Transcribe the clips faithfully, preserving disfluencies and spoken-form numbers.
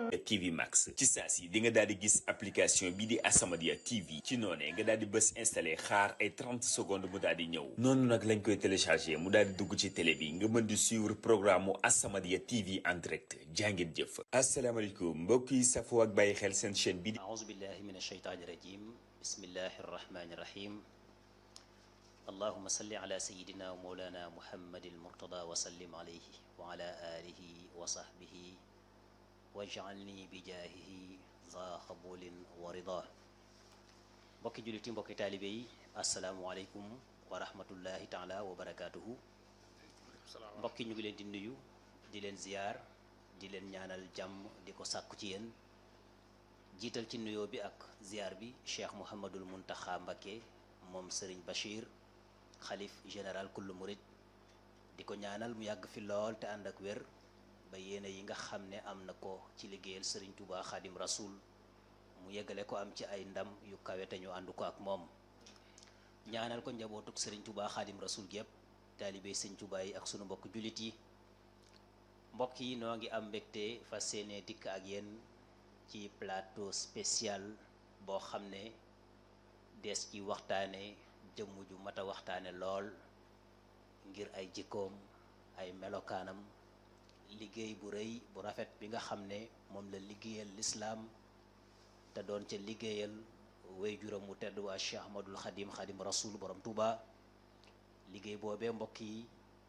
T V Max ci saa si di nga daal di gis application bi di As-Samadiyya T V ci noonee nga daal di bës installé xaar ay trente secondes mu daal di ñëw noonu nag lañ koy téléchargé mu daal di dugg ci télé bi nga mën di suivre programme mu As-Samadiyya T V en direct jàngeen jëf. asalaamaaleykum mbokk yi safoo ak bàyyi xel seen chaîne bi di. aouzu billahi min ashaytaani rajim bismillahi arrahmani irrahim allahuma salli ala sayidina wa mawlana muhammadil murtada wa sallim alayhi wa ala alihi wa sahbihi waj'alni bi jaahihi za qabulin wa rida. mbokki julliti mbokki taalibe yi asalaamualeykum wa rahmatullahi taala wa barakaatuhu. mbokki ñu ngi leen di nuyu di leen ziyaar di leen ñaanal jàmm di ko sàkku ci yéen jiital ci nuyoo bi ak ziyaar bi cheikh Mouhamadul Muntaxa Mbakke moom Serigne Bachir xalif général kullu murid di ko ñaanal mu yàgg fi lool te ànd ak wér ba yéene yi nga xam ne am na ko ci liggéeyal Serigne Touba Xadim Rasoul mu yeggale ko am ci ay ndam yu kawe te ñu ànd ko ak moom ñaanal ko njabootuk Serigne Touba Xadim Rasoul gépp taalibe Serigne Touba yi ak sunu mbokk jullit yi. mbokk yi noo ngi am mbégte fas yéene dikk ak yéen ci plateau spécial boo xam ne des ci waxtaane jëmm ju mat a waxtaane lool ngir ay jikkoom ay melokaanam liggéey bu rëy bu rafet bi nga xam ne moom la liggéeyal lislaam te doon ca liggéeyal waajuram mu tedd waa Cheikh Ahmadul Xadim Xadim Rasoul borom Touba liggéey boobee mbokk yi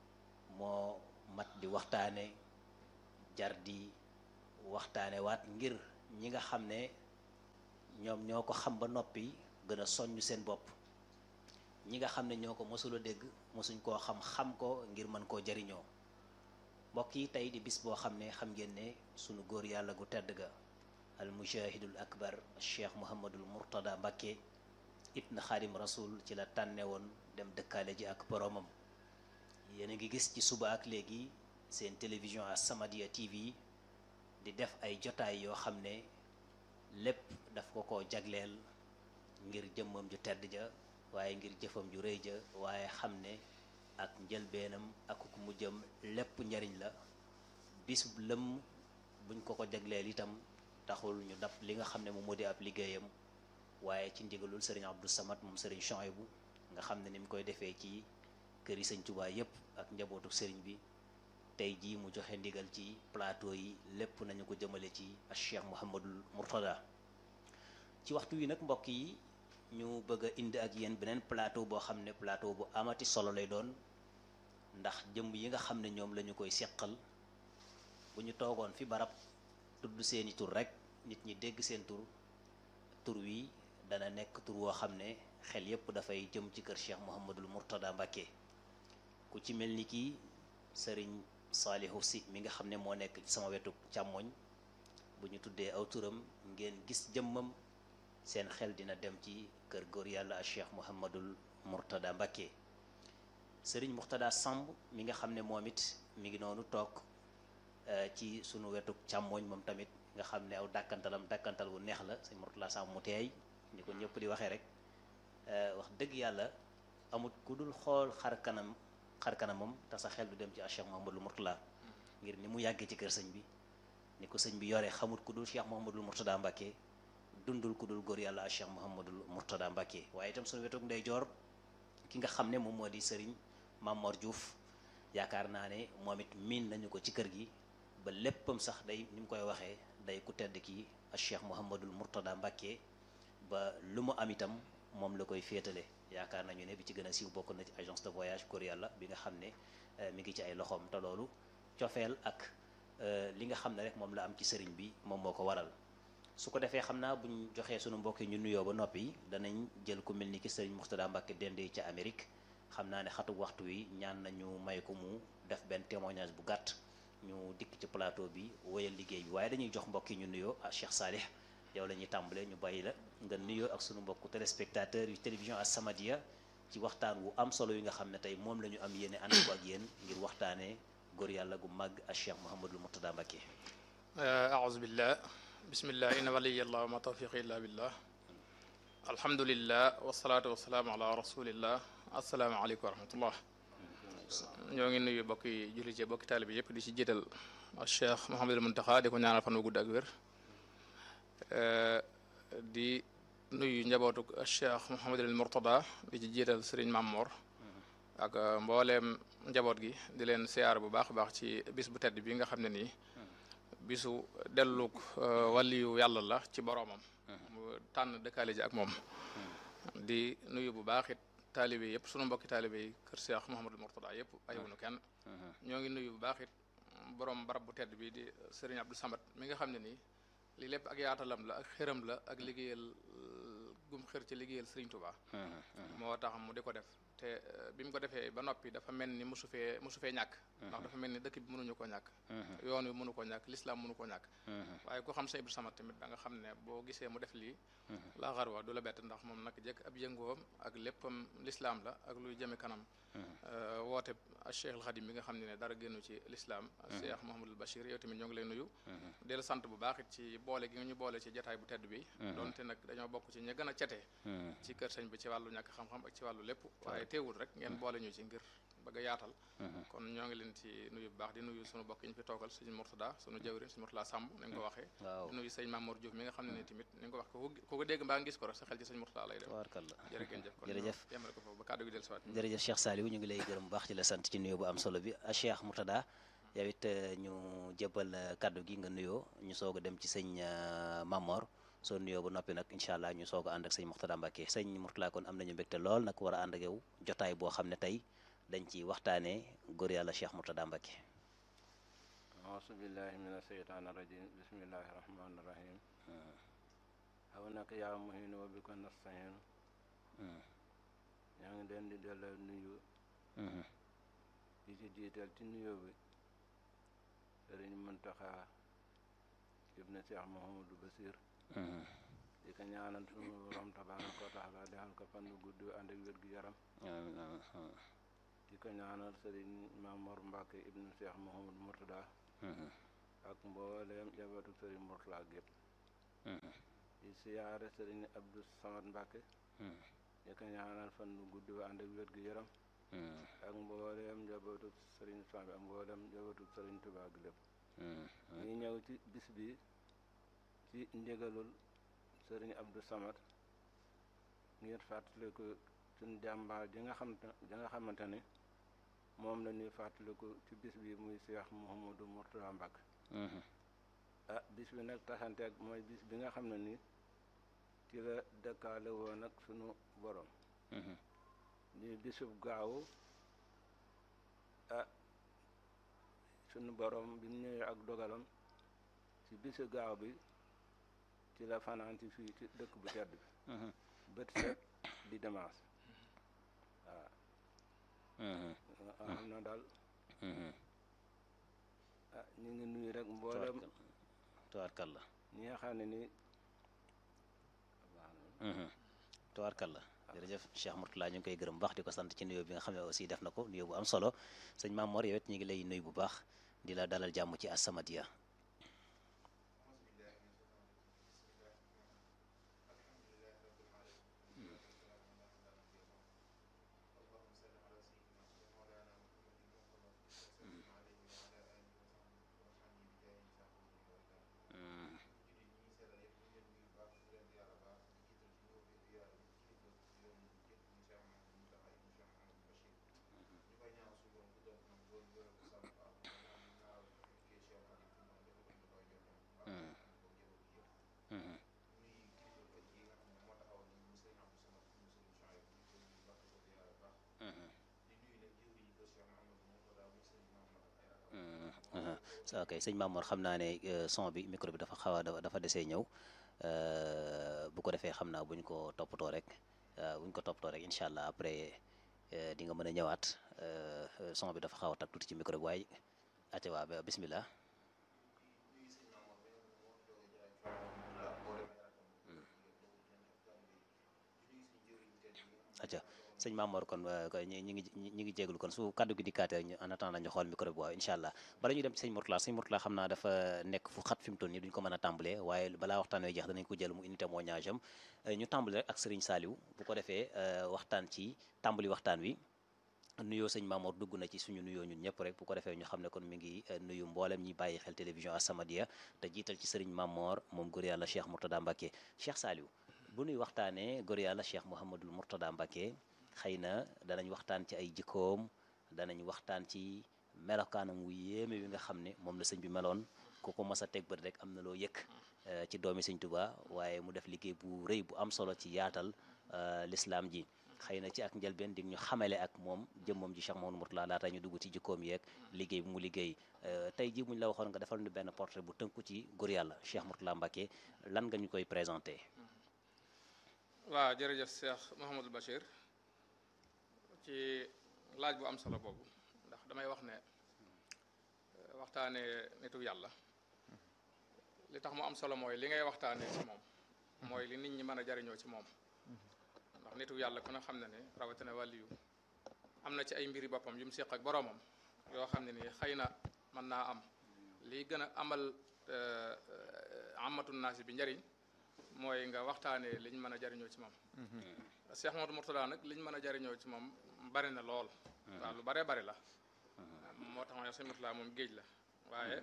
moo mat di waxtaane jar di waxtaane waat ngir ñi nga xam ne ñoom ñoo ko xam ba noppi gën a soññ seen bopp ñi nga xam ne ñoo ko mosula dégg mosuñ koo xam xam ko ngir mën koo jariñoo. mbokk yi tey di bis boo xam ne xam ngeen ne sunu góor yàlla gu tedd ga al mujahidul akbar cheikh Mouhamadul Mourtada Mbakke ibn Xaadim Rasoul ci la tànne woon dem dëkkaale ji ak boromam. yéen a ngi gis ci suba ak léegi seen télévision As-Samadiyya T V di def ay jotaay yoo xam ne lépp daf ko ko jagleel ngir jëmmam ju tedd ja waaye ngir jëfam ju rëy ja waaye xam ne ak njëlbeenam ak ku mu jëm lépp njariñ la bis lëm buñ ko ko jagleel itam taxul ñu dab li nga xam ne moom moo di ab liggéeyam waaye ci ndigalul Serigne Abdou Samad moom Serigne Chouaïbou nga xam ne ni mu koy defee ci kër yi Sëñ Tuubaa yépp ak njabootu Serigne bi tey jii mu joxe ndigal ci plateau yi lépp nañu ko jëmale ci Cheikh Mouhamadul Mourtada. ci waxtu wi nag mbokk yi ñu bëgg a indi ak yéen beneen plateau boo xam ne plateau bu amati solo lay doon ndax jëmm yi nga xam ne ñoom la ñu koy seqal bu ñu toogoon fi barab tudd seeni tur rek nit ñi dégg seen tur tur wi dana nekk tur woo xam ne xel yépp dafay jëm ci kër Cheikh Mouhamadul Mourtada Mbakke ku ci mel ni kii Serigne Salihu Si mi nga xam ne moo nekk ci sama wetu càmmoñ bu ñu tuddee aw turam ngeen gis jëmmam seen xel dina dem ci kër góor yàlla a Cheikh Mouhamadul Mourtada Mbakke. Serigne Mourtada Samb mi nga xam ne moom it mi ngi noonu toog ci sunu wetu càmmoñ moom tamit nga xam ne aw dàkkantalam dàkkantal bu neex la Serigne Mourtada Samb mu teey ni ko ñëpp di waxee rek wax dëgg yàlla amut ku dul xool xar kanam xar kanamam te sa xel du dem ci Cheikh Mouhamadul Mourtada ngir ni mu yàggee ci kër sëñ bi ni ko sëñ bi yore xamut ku dul Cheikh Mouhamadul Mourtada Mbakke dundul ku dul góor yàlla Cheikh Mouhamadul Mourtada Mbakke waaye itam suñu wetoog ndeyjoor ki nga xam ne moom moo di Serigne Mamor Diouf yaakaar naa ne moom it miin nañu ko ci kër gi ba léppam sax day ni mu koy waxee day ku tedd ki Cheikh Mouhamadul Mourtada Mbakke ba lu mu am itam moom la koy féetale yaakaar nañu ne bi ci gën a siiw bokk na ci agence de voyage góor yàlla bi nga xam ne mi ngi ci ay loxoom te loolu cofeel ak li nga xam ne rek moom la am ci sëriñ bi moom moo ko waral. su ko defee xam naa buñ joxee sunu mbokk yi ñu nuyoo ba noppi danañ jël ku mel ni ki Serigne Mourtada Mbakke dende ca Amérique xam naa ne xatu waxtu wi ñaan nañu may ko mu def benn témoignage bu gàtt ñu dikk ci plateau bi wéyal liggéey bi waaye dañuy jox mbokk yi ñu nuyoo ak Cheikh Salih yow la ñuy tàmbalee ñu bàyyi la nga nuyoo ak sunu mbokku téléspectateur yu télévision As-Samadiyya ci waxtaan wu am solo yi nga xam ne tey moom la ñu am yéene ànd ko ak yéen ngir waxtaanee góor yàlla gu màgg ak Cheikh Mouhamadul Mourtada Mbakke. aouzu billah bismillah inna waliyallah wa ma tawfiqi illa billah alhamdulillah wasalaatu wasalaamu ala rasulillah asalaamaaleykum wa rahmatullah. ñoo ngi nuyu bokki jullit yi bokki taalibe yëpp di ci jiital Cheikh Mouhamadul Mountakha di ko ñaanal fan wu gudd ak wér di nuyu njabootu Cheikh Mouhamadul Mourtada di ci jiital Serigne Mamor ak mbooleem njaboot gi di leen siyaar bu baax a baax ci bis bu tedd bi nga xam ne nii bisu delluk waliyu yàlla la ci boroomam mu tànn dëkkaale ji ak moom di nuyu bu baax it taalibe yëpp sunu mbokki taalibe yi kër Cheikh Mouhamadul Mourtada yëpp ayiwunu kenn ñoo ngi nuyu bu baax it borom barab bu tedd bi di Serigne Abdou Samad mi nga xam ne nii lii lépp ak yaatalam la ak xëram la ak liggéeyal gum xër ci liggéeyal Serigne Touba moo tax mu di ko def te bi mu ko defee ba noppi dafa mel ni mosu fee mosu fee ñàkk ndax dafa mel ni dëkk bi mënuñu koo ñàkk yoon wi mënu koo ñàkk l'islam mënu koo ñàkk waaye ku xam Sëñ Abdou Samad tamit da nga xam ne boo gisee mu def lii la xarwa du la bett ndax moom nag jekk ab yëngoom ak léppam l'islam la ak luy jëme kanam woote Cheikh al Khadim bi nga xam ne ne dara génnu ci l'islam Cheikh Mouhamadul Bachir yow tamit ñoo ngi lay nuyu di la sant bu baax it ci boole gi nga ñu boole ci jataay bu tedd bi donte nag dañoo bokk ci ña gën a cete ci kër sëñ bi ci wàllu ñàkk xam-xam ak ci wàllu lépp waaye teewul rek ngeen boole ñu ci ngir bëgg a yaatal kon ñoo ngi leen ci nuyu bu baax di nuyu sunu bokk yi ñu fi toogal sëñ Mourtada sunu jawrin sëñ Mourtada Samb ni nga ko waxee di nuyu sëñ Mamour Diouf mi nga xam ne ni tamit ni nga ko wax ko ko dégg mbaa ngis ko rek sa xel ci sëñ Mourtada lay dem jërëjëf kon jërëjëf yemale ko foofu ba kàddu gi del siwaat jërëjëf Cheikh Saliou ñu ngi lay gërëm bu baax ci la sant ci nuyu bu am solo bi Cheikh Mourtada yow it ñu jébbal kàddu gi nga nuyoo ñu soog a dem ci sëñ Mamor soo nuyoo ba noppi nag incha allah ñu soog a ànd ak sëñ Mourtada Mbacké sëñ Mourtada kon am nañu mbégte lool nag war a ànd ak yow jotaay boo xam ne tey dañ ci waxtaanee góor yàlla Cheikh Mourtada Mbacké auzu billahi mina sheytaani rajim bismillahi rahmaani rahim aw nag yaa muhin wa bika nastahin ñaa ngi leen di delloo nuyu di ci jiital ci nuyoo bi Sëriñ Muntaxa ibn Cheikh Mouhamadou Bassir di ko ñaanal sunu borom tabaaraka wa taala defal ko fan bu gudd ànd ak wér gu yaram di ko ñaanal Sëriñ Mamor Mbacké ibn Cheikh Mouhamadou Mourtada ak mbooleem jabatu Sëriñ Mourtada gépp di siyaare Sëriñ Abdou Samad Mbacké di ko ñaanal fan bu gudd ànd ak wér gu yaram ak mbooleem jabatu Sëriñ Samb ak mbooleem jabatu Sëriñ Tuubaa gi lépp ñu ñëw ci bis bi ci ndigalul Sëriñ Abdou Samad ngir fàttaliku suñ jàmbaar ji nga xam ji nga xamante ne moom la ñuy fàttaliku ci bis bi muy Cheikh Mouhamadou Mourtada Mbacké ah bis bi nag taxanteeg mooy bis bi nga xam ne ni ci la dëkkaale woon ak sunu borom di bisub gaawu ah sunu borom bi mu ñëwee ak dogalam ci bisu gaaw bi ci la fanaan ci fii ci dëkk bu tedd bi bët set di dimanche waaw xam na daal ah ñu ngi nuyu rek mboolem tubaarkalla ñi nga xam ne ni tubaarkalla jërëjëf Cheikh Mourtada ñu ngi koy gërëm baax di ko sant ci nuyoo bi nga xam ne aussi def na ko nuyoo bu am solo sëñ Mamor yow it ñu ngi lay nuyu bu baax di la dalal jàmm ci As-Samadiyya ok sëñ Mamour xam naa ne son bi micro bi dafa xaw a dafa desee ñëw bu ko defee xam naa buñ ko toppatoo rek buñ ko toppatoo rek incha allah après di nga mën a ñëwaat son bi dafa xaw a tag tuuti ci micro bi waaye ate waa ba bismillah acca sëñ Mamor kon ñi ñi ngi ñi ngi jégalu kon su kaddu gi dikkaatee ñu en attendant ñu xool micro bi waaw incha allah bala ñu dem ci sëñ Mourtada sëñ Mourtada xam naa dafa nekk fu xat fi mu toll nii duñ ko mën a tàmbalee waaye balaa waxtaan wi jeex danañ ko jël mu indi témoignage am ñu tàmbale rek ak Serigne Saliou bu ko defee waxtaan ci tàmbali waxtaan wi nuyoo sëñ Mamour dugg na ci suñu nuyoo ñun ñëpp rek bu ko defee ñu xam ne kon mi ngi nuyu mboolem ñi bàyyi xel télévision As-Samadiyya te jiital ci sëriñ Mamour moom góor yàlla Cheikh Mourtada Mbacké. Cheikh Saliou bu nuy waxtaanee góor yàlla Cheikh Mouhamadul Mourtada Mbacké xëy na danañ waxtaan ci ay jikkoom danañ waxtaan ci melokaanam wu yéeme wi nga xam ne moom la sëñ bi meloon ku ko mas a teg bët rek am na loo yëkk ci doomi sëñ Tuubaa waaye mu def liggéey bu rëy bu am solo ci yaatal l'islam ji. xëy na ci ak njëlbeen di ñu xamale ak moom jëmmam ji Cheikh Mouhamadou Mourtada laata ñu dugg ci jikkoom yeeg liggéey bu mu liggéey tey jii bu ñu la waxoon nga defal ñu benn portrait bu tënku ci góor yàlla Cheikh Mourtada Mbacké lan nga ñu koy présenté. waaw jërëjëf Cheikh Mouhamadou Bachir ci laaj bu am solo boobu ndax damay wax ne waxtaane nitu yàlla li tax mu am solo mooy li ngay waxtaane ci moom mooy li nit ñi mën a jariñoo ci moom. ndax nitu yàlla ku ne xam ne ne rawatina wàlliyu am na ci ay mbiri boppam yu mu séq ak boroomam yoo xam ne nii xëy na mën naa am liy gën a amal amatu naasi bi njariñ mooy nga waxtaanee liñ mën a jariñoo ci moom. Cheikh Mouhamadou Mourtada nag liñ mën a jariñoo ci moom bari na lool. waaw lu baree bari la. moo tax ma sëñ Mourtada moom géej la waaye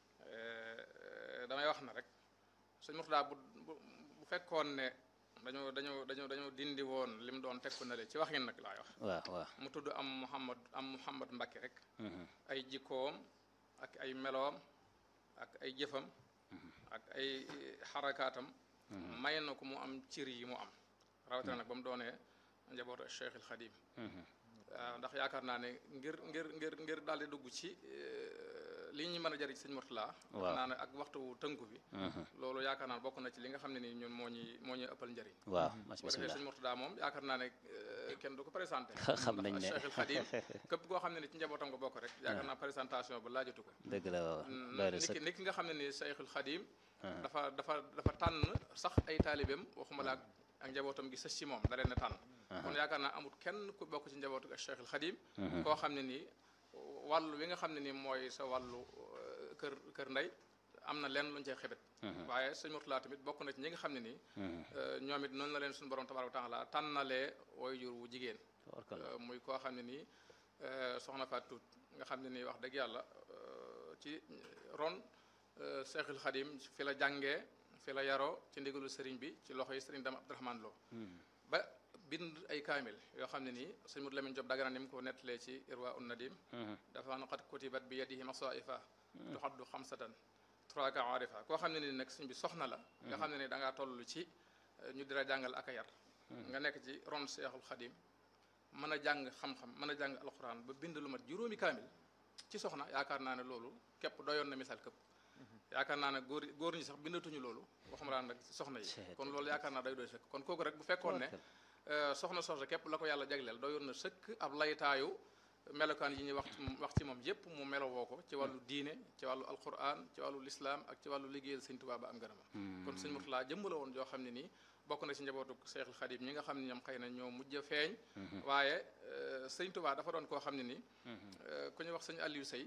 damay wax na rek sëñ Mourtada bu bu bu fekkoon ne. dañoo dañoo dañoo dañoo dindi woon li mu doon teg ko na le ci waxin nag laay wax. waaw waaw mu tudd am Mouhamad am Mouhamad Mbacké rek. ay jikkoom ak ay meloom ak ay jëfam. ak ay xarakaatam. may na ko mu am cër yi mu am. rawatina nag ba mu doonee njabootu Cheikh El Khadim. waaw ndax yaakaar naa ne ngir ngir ngir ngir daal di dugg ci li ñu mën a jëriñ sëñ Mourtada. waaw naa ne ak waxtu tënku bi. loolu yaakaar naa bokk na ci li nga xam ne nii ñun moo ñuy moo ñuy ëppal njëriñ. waaw bu defee sëñ Mourtada moom yaakaar naa ne kenn du ko présenté. xam nañ ne Cheikh El Khadim képp koo xam ne ni ci njabootam nga bokk rek. yaakaar naa présentation ba laajatu ko. dëgg la waaw niki niki nga xam ne ni Cheikh El Khadim. dafa dafa dafa tànn sax ay taalibeem waxuma la ak njabootam gi sës ci moom da leen a tànn. kon yaakaar naa amul kenn ku bokk ci njabootu ak Cheikh El Khadim. koo xam ne nii wàllu wi nga xam ne ni mooy sa wàllu kër kër ndey am na lenn luñ cee xebet. waaye sëñ Mourtada tamit bokk na ci ñi nga xam ne nii. ñoom it noonu la leen suñu borom tabaaraka wa taala tànnalee waajur wu jigéen. muy koo xam ne nii soxna Fatou nga xam ne nii wax dëgg yàlla ci ron Cheikh El Khadim fi la jàngee fi la yaroo ci ndigalu sëriñ bi ci loxo yi sëriñ Dame Abdourahmane Lo. ba bind ay kaamil yoo xam ne nii sëñ Modou Lamine Diop Dagana ni mu ko nettalee ci Irwa un Nadim. dafa na qad kutibat bi yadihi masaifa tuhaddu xamsatan turaka arifa koo xam ne nii nag sëñ bi soxna la. nga xam ne ni da ngaa toll ci ñu dira jàngal ak a yar. nga nekk ci ron Cheikhul Khadim mën a jàng xam-xam mën a jàng alxuraan ba bind lu mat juróomi kaamil ci soxna yaakaar naa ne loolu képp doyoon na misaal képp. yaakaar naa ne góor góor ñi sax bindatuñu loolu waxuma laa nag soxna yi kon loolu yaakaar naa day doy sëkk kon kooku rek bu fekkoon ne soxna soxna képp la ko yàlla jagleel doyoon na sëkk ab laytaayu melokaan yi ñuy wax wax ci moom yépp mu melowoo ko ci wàllu diine ci wàllu alquran ci wàllu lislaam ak ci wàllu liggéeyal sëñ Tuubaa ba am ngërëma kon sëñ Mourtada jëmm la woon joo xam ne nii bokk na ci njabootu Cheikh El Khadim ñi nga xam ne ñoom xëy na ñoo mujj a feeñ waaye sëñ Tuubaa dafa doon koo xam ne nii ku ñuy wax sëñ Aliou Sey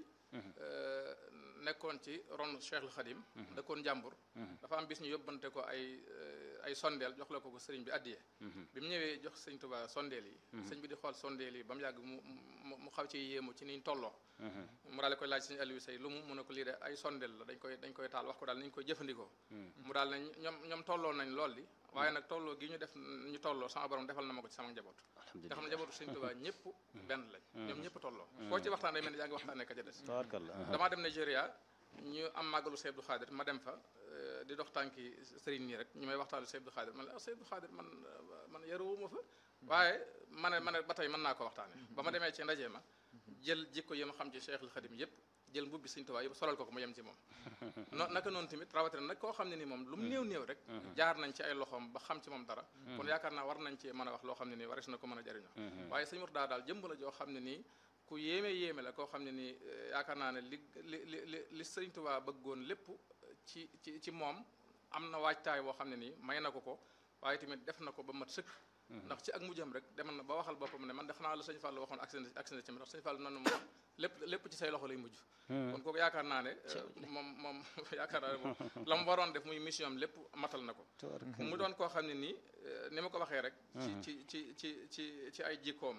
nekkoon ci ron Cheikh El Khadim dëkkoon jàmbur dafa am bis ñu yóbbante ko ay ay sondeel jox la ko ko sëriñ bi addiye bi mu ñëwee jox sëñ Tuubaa sondeel yi sëñ bi di xool sondeel yi ba mu yàgg mu mu xaw ci yéemu ci niñ tolloo mu daal di koy laaj sëñ Aliou Sey lu mu mu ne ko lii de ay sondeel la dañ koy dañ koy taal wax ko daal nañ koy jëfandikoo mu daal ne ñoom ñoom tolloo nañ lool di waaye nag tolloo gi ñu def ñu tolloo sama borom defal na ma ko ci sama njaboot nga xam ne njabootu sëñ Tuubaa ñëpp benn lañ ñoom ñëpp tolloo foo ci waxtaan day mel ni yaa ngi waxtaanee ka ca des damaa dem Nigeria ñu am màggalu Seydi Abdou Khadir ma dem fa di dox tànki sëriñ nii rek ñu may waxtaanu Seydi Abdou Khadir man la Seydi Abdou Khadir man man yaruwuma fa waaye ma ne ma ne ba tey mën naa ko waxtaane ba ma demee ci ndaje ma jël jikko yi ma xam ci Cheikh El Khadim yëpp jël mbubbi sëñ Tuubaa yëpp solal ko ko mu yem ci moom no naka noonu tamit rawatina nag koo xam ne ni moom lu mu néew néew rek jaar nañ ci ay loxoom ba xam ci moom dara kon yaakaar naa war nañ ci mën a wax loo xam ne nii waris na ko mën a jariñoo waaye sëñ Mourtada daal jëmb la joo xam ne nii ku yéeme yéeme la koo xam ne nii yaakaar naa ne li li li li sëñ Tuubaa bëggoon lépp ci ci ci moom am na waajtaay boo xam ne nii may na ko ko waaye tamit def na ko ba mat sëkk ndax ci ak mujjam rek demal na ba waxal boppam ne man de xanaa la sëñ Fall waxoon accident accident ci ndax sëñ Fall noonu moom lépp lépp ci say loxo lay mujj kon kooku yaakaar naa ne moom moom yaakaar naa ne moom la mu waroon def muy mission am lépp matal na ko mu doon koo xam ne nii ni ma ko waxee rek ci ci ci ci ci ci ay jikkoom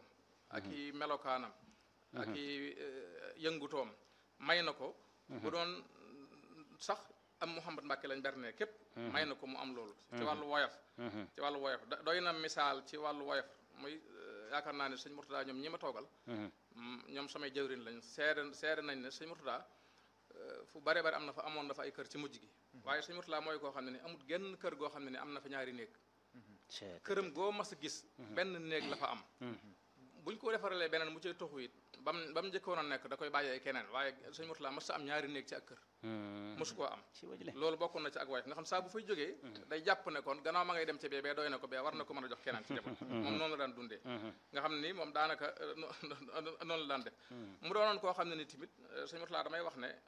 ak i melokaanam ak i yëngutoom may na ko bu doon sax am Mouhamad Mbacke lañ berne képp may na ko mu am loolu ci wàllu woyof ci wàllu woyof doy na misaal ci wàllu woyof muy yaakaar naa ne sëñ Mourtada ñoom ñi ma toogal ñoom samay jëwrin lañ seede seede nañ ne sëñ Mourtada fu bare bare am na fa amoon na fa ay kër ci mujj gi waaye sëñ Mourtada mooy koo xam ne ni amul genn kër goo xam ne ni am na fa ñaari néeg këram goo mas a gis benn néeg la fa am buñ ko defaralee beneen mu cay toxu it bam ba mu njëkkoon a nekk da koy bàyyee keneen waaye sëñ Mourtada mas a am ñaari néeg ci ak kër mosu koo am loolu bokkoon na ci ak woyof nga xam saa bu fay jógee day jàpp ne kon gannaaw ma ngay dem ci bee bee doy na ko bee war na ko mën a jox keneen ci njaboot moom noonu la daan dundee nga xam ne ni moom daanaka noonu la daan def mu doonoon koo xam ne ni tamit sëñ Mourtada damay wax ne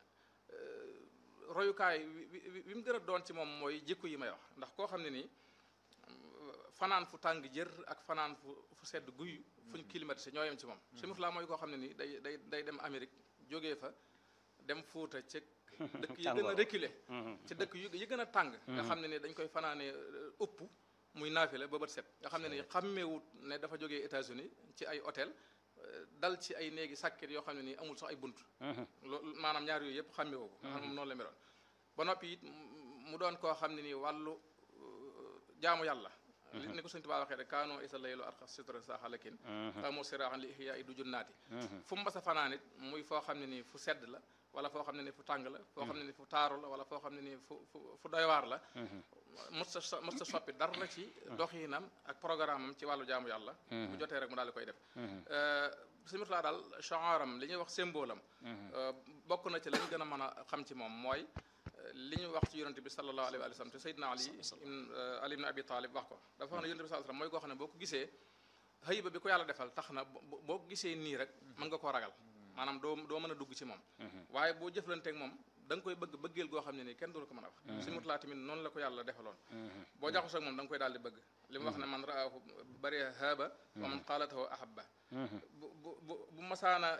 royukaay wi mu gën a doon ci moom mooy jikko yi may wax ndax koo xam ne nii fanaan fu tàng jër ak fanaan fu fu sedd guy fuñ climatisé ñoo yem ci moom sëñ Mourtada mooy koo xam ne nii day day day dem Amérique jógee fa dem Fuuta ci dëkk yi gën a reculé ci dëkk yu yi gën a tàng nga xam ne ni dañ koy fanaanee ëpp muy naafile ba bët set nga xam ne ni xàmmeewut ne dafa jógee États-Unis ci ay hôtel dal ci ay néegi sàkket yoo xam ne nii amul sax ay bunt loolu maanaam ñaar yooyu yëpp xàmmeewoo ko nga xam moom noonu la meloon ba noppi it mu doon koo xam ne nii wàllu jaamu yàlla ni ko sëñ Tuubaa waxee rek kaanoo isa laylu arqa sitra saxalakin tamoo siraaxan li ihyaa i du junnaati fu mu masa fanaan it muy foo xam ne nii fu sedd la wala foo xam ne ni fu tàng la foo xam ne ni fu taaru la wala foo xam ne nii fu fu doy waar la mos ta mos ta soppi dara la ci doxinam ak programme am ci wàllu jaamu yàlla bu jotee rek mu daal di koy def sëñ Mourtada daal chanram li ñuy wax symbole am bokk na ci la ñu gën a mën a xam ci moom mooy li ñu wax ci yonente bi sallallahu alayhi wa sallam te Seydina Ali Ali ibn Abi Talib wax ko dafa wax ne yonente bi sallallahu alayhi wa sallam mooy koo xam ne boo ko gisee xëyba bi ko yàlla defal tax na boo ko gisee nii rek mën nga koo ragal maanaam doo doo mën a dugg ci moom waaye boo jëflanteeg moom da nga koy bëgg bëggeel goo xam ne nii kenn du la ko mën a wax sëñ Mourtada tamit noonu la ko yàlla defaloon boo jaxasoo ak moom da nga koy daal di bëgg li mu wax ne man raahu bari haaba wa man qaalatahu ahabba bu bu bu masaana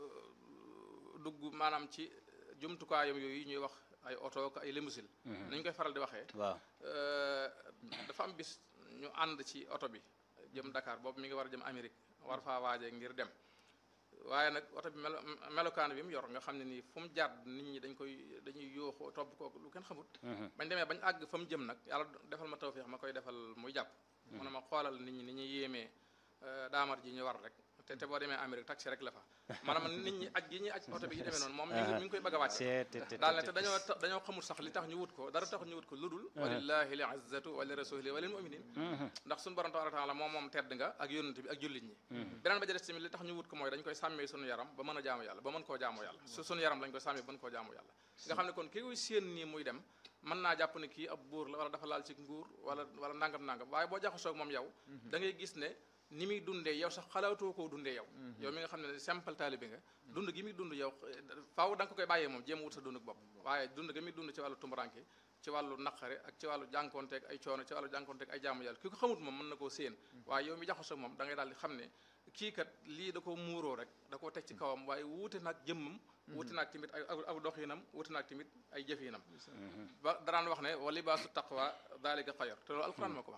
dugg maanaam ci jumtukaayam yooyu ñuy wax ay oto ak ay limousine nañ koy faral di waxee waaw dafa am bis ñu ànd ci oto bi jëm Dakar boobu mi ngi war a jëm Amérique war faa waajee ngir dem waaye nag oto bi melo melokaan bi mu yor nga xam ne nii fu mu jàdd nit ñi dañ koy dañuy yooxoo topp kooku lu kenn xamut bañ demee bañ àgg fa mu jëm nag yàlla defal ma tawfiix ma koy defal muy jàpp mu ne ma xoolal nit ñi ni ñuy yéemee daamar ji ñu war rek te te boo demee Amérique taxi rek la fa maanaam nit ñi aj gi ñuy aj oto bi yi demee noonu moom mi ngi mi ngi koy bëgg a wàcc daal ne te dañoo dañoo xamul sax li tax ñu wut ko dara tax ñu wut ko ludul walillahi li izzatu wa li rasulihi wa lil muminin ndax suñu borom tabaaraka taala moom moom tedd nga ak yónnent bi ak jullit ñi beneen ba ja des tamit li tax ñu wut ko mooy dañ koy sàmmee suñu yaram ba mën a jaamu yàlla ba mën koo jaamu yàlla su suñu yaram lañ koy sàmmee ba mën koo jaamu yàlla nga xam ne kon kii koy séen nii muy dem mën naa jàpp ne kii ab buur la wala dafa laal ci nguur wala wala nangam nangam waaye boo jaxasoo ak moom yow da ngay gis ne ni muy dundee yow sax xalaatoo koo dundee yow yow mi nga xam ne simple taalibe nga dund gi muy dund yow faaw da nga ko koy bàyyee moom jéem wut sa dund bopp waaye dund gi muy dund ci wàllu tumuranke ci wàllu naqare ak ci wàllu jànkonteeg ay coono ci wàllu jànkonteeg ay jaamu yàlla ki ko xamut moom mën na koo séen waaye yow mi jaxasoo moom da ngay daal di xam ne kii kat lii da ko muuroo rek da koo teg ci kawam waaye wuute nag jëmmam wuute naag tamit ay aw doxinam wuute naag tamit ay jëfinam ba daraan wax ne wa libaasu taqwa daalika xayr te loolu alquran moo ko wax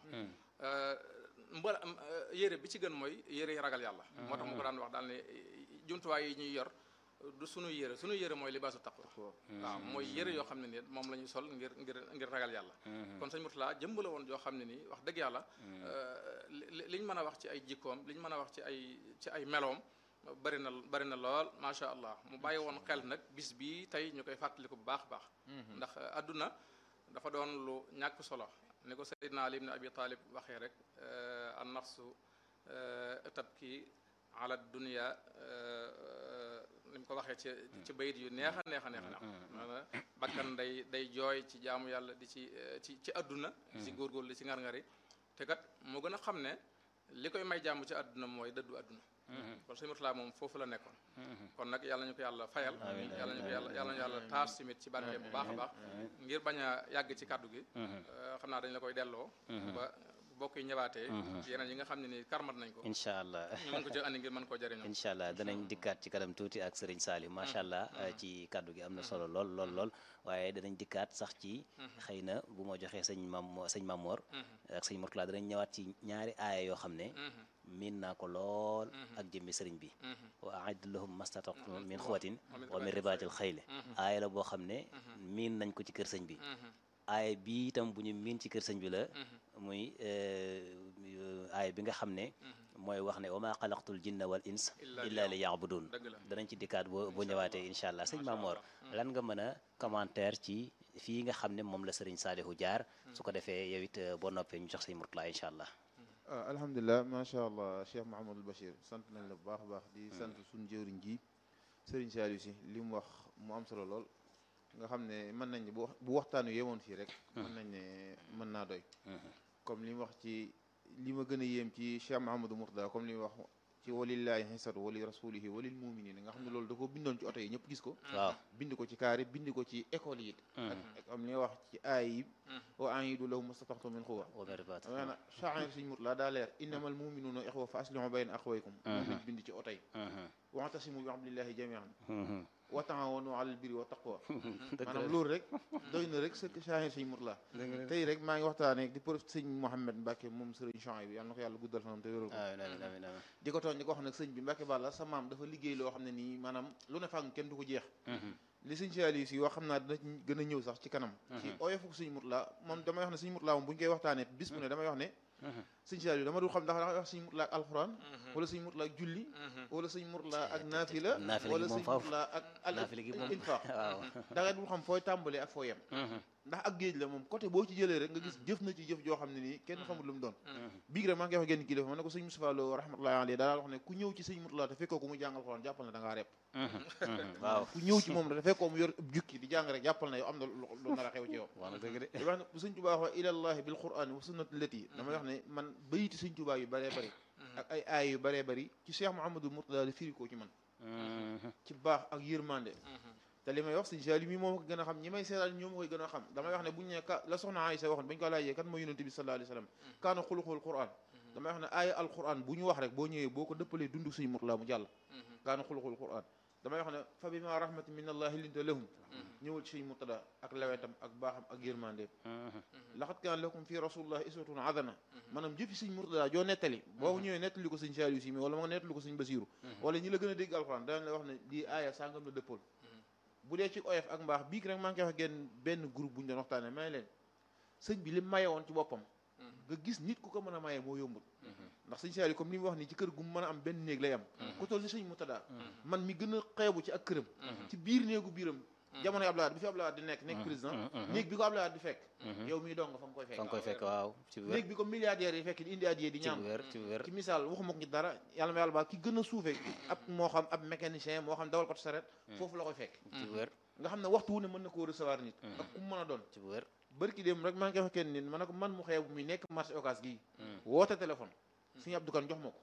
mba yére bi ci gën mooy yére yi ragal yàlla moo tax mu ko daan wax daal ne jumtuwaay yi ñuy yor du sunu yére sunu yére mooy libaasu taqwa waaw mooy yére yoo xam ne nii moom la ñuy sol ngir ngir ngir ragal yàlla kon sëñ Mourtada jëmb la woon joo xam ne nii wax dëgg yàlla liñ mën a wax ci ay jikkoom liñ mën a wax ci ay ci ay meloom bari na bari na lool macha allah mu bàyyi woon xel nag bis bii tey ñu koy fàttaliku bu baax a baax ndax adduna dafa doon lu ñàkk solo ni ko Seydina Ali ibn Abi Talib waxee rek an nafsu tabki ala dunia ni mu ko waxee ci ci bayit yu neex a neex a neex a neex bakkan day day jooy ci jaamu yàlla di ci ci ci adduna di ci góorgóorlu di ci ngar-ngari te kat moo gën a xam ne li koy may jàmm ci adduna mooy dëddu adduna kon sëñ Mourtada moom foofu la nekkoon kon nag yàlla ñu ko yàlla fayal yàlla ñu ko yàlla yàlla ñu yàlla taas tamit ci barke bu baax a baax ngir bañ a yàgg ci kàddu gi xam naa dañ la koy delloo ba bokk yi ñëwaatee yeneen yi nga xam ne ni karmat nañ ko incha allah ñu mën ko ci andi ngir mën koo jëriñoo incha allah danañ dikkaat ci kanam tuuti ak Serigne Saliou macha allah ci kaddu gi am na solo lool lool lool waaye danañ dikkaat sax ci xëy na bu ma joxee sëñ mam sëñ Mamor ak sëñ Mourtada danañ ñëwaat ci ñaari aaya yoo xam ne miin naa ko lool ak jëmmi sëriñ bi wa a'iddu lahum mastata'tum min quwwatin wa min ribaatil xayli aaya la boo xam ne miin nañ ko ci kër sëñ bi aaya bi itam bu ñu miin ci kër sëñ bi la muy aaya bi nga xam ne mooy wax ne wa maa xalaqtul jinna wal ins illa li ya'budun danañ ci dikkaat boo boo ñëwaatee incha allah sëñ Mamor lan nga mën a commentaire ci fii nga xam ne moom la sëriñ Saalihu jaar su ko defee yow it boo noppee ñu jox sëñ Murtala incha allah ah alhamdulilah macha allah Cheikh Mouhamadul Bachir sant nañ la bu baax a baax di sant suñu jëwriñ ji sëriñ Saalihu si li mu wax mu am solo lool nga xam ne mën nañ ne bu bu waxtaanu yemoon fii rek mën nañ ne mën naa doy comme li mu wax ci li ma gën a yéem ci Cheikh Mouhamadou Mourtada comme li mu wax ci walillahi xisatu wali rasulihi walil muminina nga xam ne loolu da ko bindoon ci oto yi ñëpp gis ko waaw bind ko ci kaari bind ko ci école yi ak comme li nga wax ci aay yi wa a'idu lahum mastata'tum min quwwa maanaam sha'ir Sëriñ Mourtada daa leer innamal muminuna ixwa fa aslihu bayna axwaykum moom lañ bind ci oto yi wa'tasimu bi hablillahi jami'an wa ta'awanu 'alal birri wa taqwa maanaam loolu rek doy na rek sa sha'ir Sëriñ Mourtada tey rek maa ngi waxtaanee di pour sëñ Mouhamed Mbacke moom sëriñ Chouaïb bi yàlla na ko yàlla guddal fanam te wéral ko di ko tooñ di ko wax nag sëñ bi Mbacke Balla sa maam dafa liggéey loo xam ne nii maanaam lu ne fàng kenn du ko jeex li sëñ Saaliw si wax xam naa dina gën a ñëw sax ci kanam ci oyofu sëñ Mourtada moom damay wax ne sëñ Mourtada moom bu ñu koy waxtaanee bis bu ne damay wax ne sëñ Saaliw dama dul xam ndax da wax sëñ Mourtada ak alxuraan wala sëñ Mourtada ak julli wala sëñ Mourtada ak naafila wala sëñ Mourtada ak al infaq da nga dul xam fooy tàmbalee ak foo yem ndax ak géej la moom côté boo ci jëlee rek nga gis jëf na ci jëf joo xam ne nii kenn xamul lu mu doon biig rek maa ngi wax genn kilifa ma ne ko sëñ Moustapha Lo rahmatullahi alayhi daa wax ne ku ñëw ci sëñ Mourtada te fekkoo ko mu jàngal alxuraan jàppal na da ngaa rep waaw ku ñëw ci moom te fekkoo mu yor jukki di jàng rek jàppal na yow am na lu nar a xew ci yow wax ne bu sëñ Tuubaa wax ilallahi bil qur'ani wa sunnati lati damay wax ne man bayiti sëñ Tuubaa yu bëree bëri ak ay aay yu bëree bëri ci Cheikh Mouhamadou Mourtada di firi ko ci man ci baax ak yërmande te li may wax sëñ Saaliw mi moom ko gën a xam ñi may seetal ñoom koy gën a xam damay wax ne buñu ne ka la soxna Aysa waxoon bañ ko laajee kan mooy yonent bi sallallahu alayhi wa sallam kaana xuluqul Qur'an damay wax ne aaya alquran bu ñu wax rek boo ñëwee boo ko dëppalee dund sëñ Mourtada mu jàll kaana xuluqul Qur'an damay wax ne fa bima rahmatin min allahi linta lahum ñëwal ci sëñ Mourtada ak lewetam ak baaxam ak yërmandeem laqad kaana lakum fi rasulillahi uswatun hasana maanaam jëfi sëñ Mourtada joo nettali boo ñëwee nettali ko sëñ Saaliw si mi wala ma nga nettali ko sëñ Basiru wala ñi la gën a dégg alquran danañ la wax ne lii aaya sàngam la dëppal bu dee ci oyof ak mbaax bii rek maa ngi koy wax genn benn groupe bu ñu doon waxtaanee may leen sëñ bi li maye woon ci boppam nga gis nit ku ko mën a maye moo yombul ndax sëñ Saaliw comme li mu wax nii ci kër gu mu mën a am benn néeg lay am ku toll ni sëñ Mourtada man mi gën a xeebu ci ak këram ci biir néegu biiram jamono yi Abdoulaye bi fi Abdoulaye di nekk nekk président néeg bi ko Abdoulaye di fekk yow miy dong fa nga koy fekk fa nga koy fekk waaw ci wér néeg bi ko milliardaires yi fekk di indi addiye di ñaam ci wér ci misaal waxuma ko ci dara yàlla ma yàlla baa ki gën a suufe ab moo xam ab mécanicien moo xam dawal ko saret foofu la koy fekk ci wér nga xam ne waxtu wu ne mën na koo recevoir nit ak ku mu mën a doon ci wér bërki dem rek maa ngi koy wax kenn nit ma ne ko man mu xeebu mi nekk marché Ocass gii woote téléphone suñu Abdou Kane jox ma ko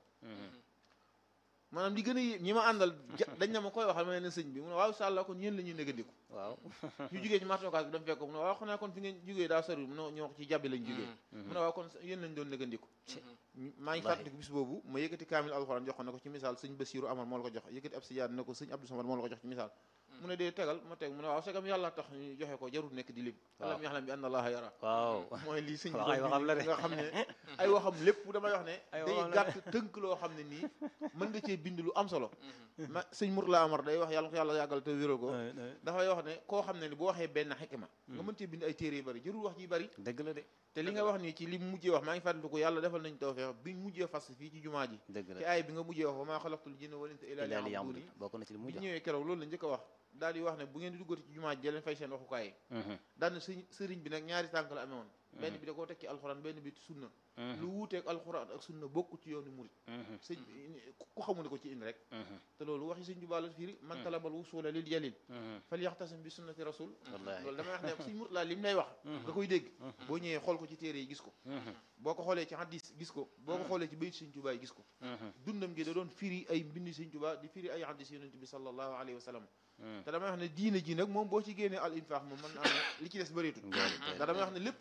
maanaam li gën a yé ñi ma àndal dañ na ma koy waxal ma ne sëñ bi mu ne waaw sàlla kon yéen la ñuy négandiku waaw ñu jugee ci marché Ocass bi dama fekk ko mu ne waaw xanaa kon fi ngeen jugee daa sori mu ne ñoo ko ci jàbbi lañ jugee mu ne waaw kon yéen lañ doon négandiku maa ngi fàttaliku bis boobu ma yëkkati kaamil alxuraan jox ko ne ko ci misaal sëñ Basiru Amar moo la ko jox yëkkati ab siyaad ne ko sëñ Abdou Samad moo la ko jox ci misaal mu ne dee tegal ma teg mu ne waaw segam yàlla tax ñu joxe ko jarul nekk di lim alam yaxlam bi anna allaha yara waaw mooy lii sëñ ay waxam la de nga xam ne ay waxam lépp damay wax ne day gàtt tënk loo xam ne nii mën nga cee bind lu am solo ma sëñ Mourtada Amar day wax yàlla ko yàlla yàggal te wéral ko dafay wax ne koo xam ne ni bu waxee benn xikma nga mën cee bind ay téere yu bëri jarul wax ji bëri dëgg la de te li nga wax nii ci li mujjee wax maa ngi fàttaliku yàlla defal nañ tawfeex biñ mujjee fas fii ci jumaa ji ci aay bi nga mujjee wax wa maa xalaqtul jinna wal insa illa liya'budun bokk na ci li mujj bi ñëwee keroog loolu la njëkk a wax daal di wax ne bu ngeen di duggati ci jumaa ji leen fay seen waxukaay yi daal ne sëñ sëriñ bi nag ñaari tànk la amee woon benn bi da koo teg ci alxuraan benn bi sunna lu wuuteeg alxuraan ak sunna bokku ci yoonu murit sëñ ku xamul ko ci indi rek te loolu waxi sëñ Tuubaa la firi man talabal wusula lil jalil fal yaxtasim bi sunnati rasul loolu damay wax ne sëñ Mourtada li mu lay wax nga koy dégg boo ñëwee xool ko ci téere yi gis ko boo ko xoolee ci hadis gis ko boo ko xoolee ci bayit sëñ Tuubaa yi gis ko dundam gi da doon firi ay mbindi sëñ Tuubaa di firi ay hadis yonent bi sallallahu alayhi wa sallam te damay wax ne diine ji nag moom boo ci génnee al infaq moom mën naa ne li ci des bëreetul ndax damay wax ne lépp a baax nag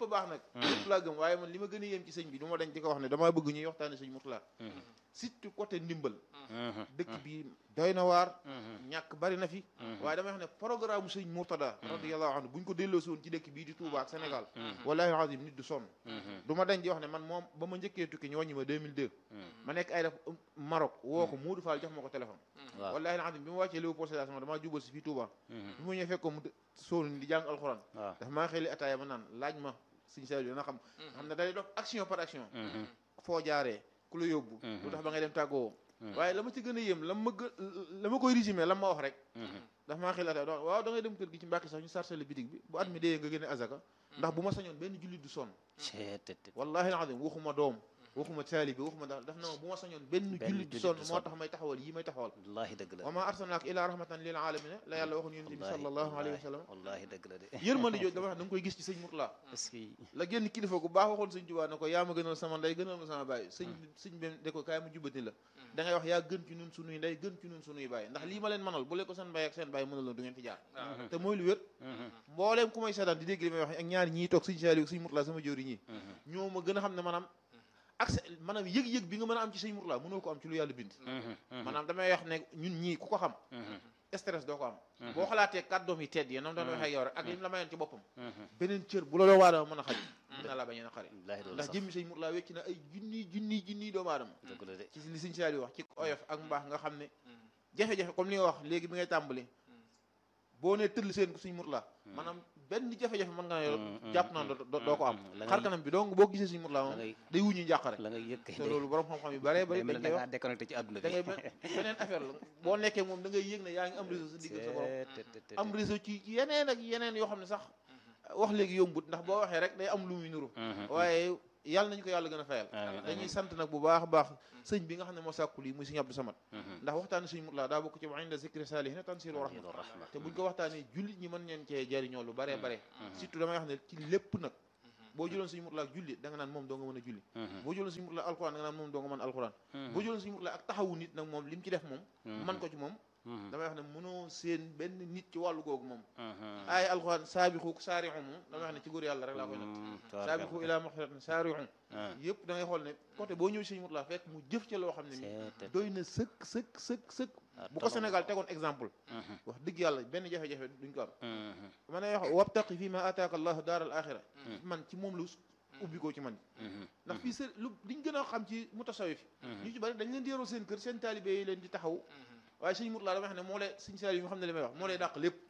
lépp laa gëm waaye man li ma gën a yéem ci sëñ bi du ma dañ di ko wax ne damaa bëgg ñuy waxtaane sëñ Mourtala surtout côté ndimbal dëkk bi doy na waar ñàkk bari na fi waaye damay wax ne programme sëñ Mourtada radiyallahu anhu buñ ko delloosi woon ci dëkk bii di Touba ak Sénégal wallahi azim nit du sonn du ma dañ di wax ne man moom ba ma njëkkee tukki ñu wàññi ma deux mille deux ma nekk ay def Maroc woo ko Modou Fall jox ma ko téléphone wallahi azim bi ma wàccee Léopold Sédar Senghor damaa jubal si fii Touba bi ma ñëwee fekk ko mu sóonu di jàng alxuraan dafa maa xëy li ataaya ma naan laaj ma sëñ Saliou dana xam xam ne day dox action par action foo jaaree ku la yóbbu lu tax ba ngay dem tàggoo waaye la ma ci gën a yéem la ma gë la ma koy résumé la ma wax rek dafa maa xëy li ataaya waaw da ngay dem kër gi ci Mbàkke sax ñu sarcele bitig bi bu at mi dee nga génne azaka ndax bu ma sañoon benn jullit du sonn wallahi alazim waxuma doom waxuma taalibe waxuma daal daf na ma bu ma sañoon benn jullit du sonn moo tax may taxawal yi may taxawal wallahi dëgg la wa ma arsalnaaka ila rahmatan lil alamina la yàlla waxoon yonent bi sallallahu alayhi wa sallam wallahi dëgg la de yërmande jooju dama wax da nga koy gis ci sëñ Mourtala est-ce que la génn kilifa gu baax waxoon sëñ Tuubaa ne ko yaa ma gënal sama ndey gënal ma sama baay sëñ sëñ ben de ko kaay ma jubbati la da ngay wax yaa gën ci nun sunuy ndey gën ci nun sunuy baay ndax lii ma leen mënal bu leen ko seen baay ak seen baay mënal la du ngeen fi jaar te mooy lu wér mbooleem ku may seetaan di dégg li may wax ak ñaari ñii toog sëñ Saliou sëñ Mourtala sama jóori ñii ñoo ma gën a xam ne maanaam accès maanaam yëg-yëg bi nga mën a am ci sëñ Mourtala mënoo ko am ci lu yàlla bind maanaam damay wax ne ñun ñii ku ko xam stress doo ko am boo xalaatee kàddoom yi tedd yi nam doon waxee yow rek ak lim la mayoon ci boppam beneen cër bu la doo waadama mën a xaj mën na laa bañee na xari ndax jëmmi sëñ Mourtala wecc na ay junni junni junni doomu aadama ci li sëñ Saliou wax ci oyof ak mbaax nga xam ne jafe-jafe comme li nga wax léegi bi ngay tàmbali boo nee tëll seen ko sëñ Mourtala maanaam benn jafe-jafe mën nga ne jàpp naa doo ko am xar kanam bi donc boo gisee sëñ Mourtala moom day wuñu njàqare la ngay yëg te loolu borom xam-xam yu bare bari dañ koy wax déconnecté ci àdduna bi da ngay beneen affaire la boo nekkee moom da ngay yëg ne yaa ngi am réseau sa digg sa borom am réseau ci yeneen ak yeneen yoo xam ne sax wax léegi yombut ndax boo waxee rek day am lu muy nuru waaye yàlla nañu ko yàlla gën a fayal dañuy sant nag bu baax a baax sëñ bi nga xam ne moo sàkku lii muy sëñ Abdou Samad ndax waxtaane sëñ Mourtala daa bokk ci wa inda zikri saalihiina tanziilu rahma te buñ ko waxtaanee jullit ñi mën ñeen cee jariñoo lu bare bare surtout damay wax ne ci lépp nag boo jëloon sëñ Mourtala ak julli da nga naan moom doo nga mën a julli boo jëloon sëñ Mourtala alxuraan da nga naan moom doo nga mën alxuraan boo jëloon sëñ Mourtala ak taxawu nit nag moom li mu ci def moom man ko ci moom damay wax ne mënoo seen benn nit ci wàllu googu moom ay alxuraan saabixu saarixu moom damay wax ne ci góor yàlla rek laa koy natt saabixu ilaa maxfiratin saarixu yëpp da ngay xool ne côté boo ñëw sëñ Mourtala fekk mu jëf ca loo xam ne ni doy na sëkk sëkk sëkk sëkk bu ko Sénégal tegoon exemple wax dëgg yàlla benn jafe-jafe duñ ko am ma ne wax wabtaqi fii ma ataaka allahu daar al axira man ci moom lu ubbi ko ci man ndax fii së lu liñ gën a xam ci mutasawif ñu ci bari dañ leen di yoroo seen kër seen taalibe yi leen di taxaw waaye sëñ Mourtala dama wax ne moo lay sëñ Saliou yi nga xam ne li may wax moo lay dàq lépp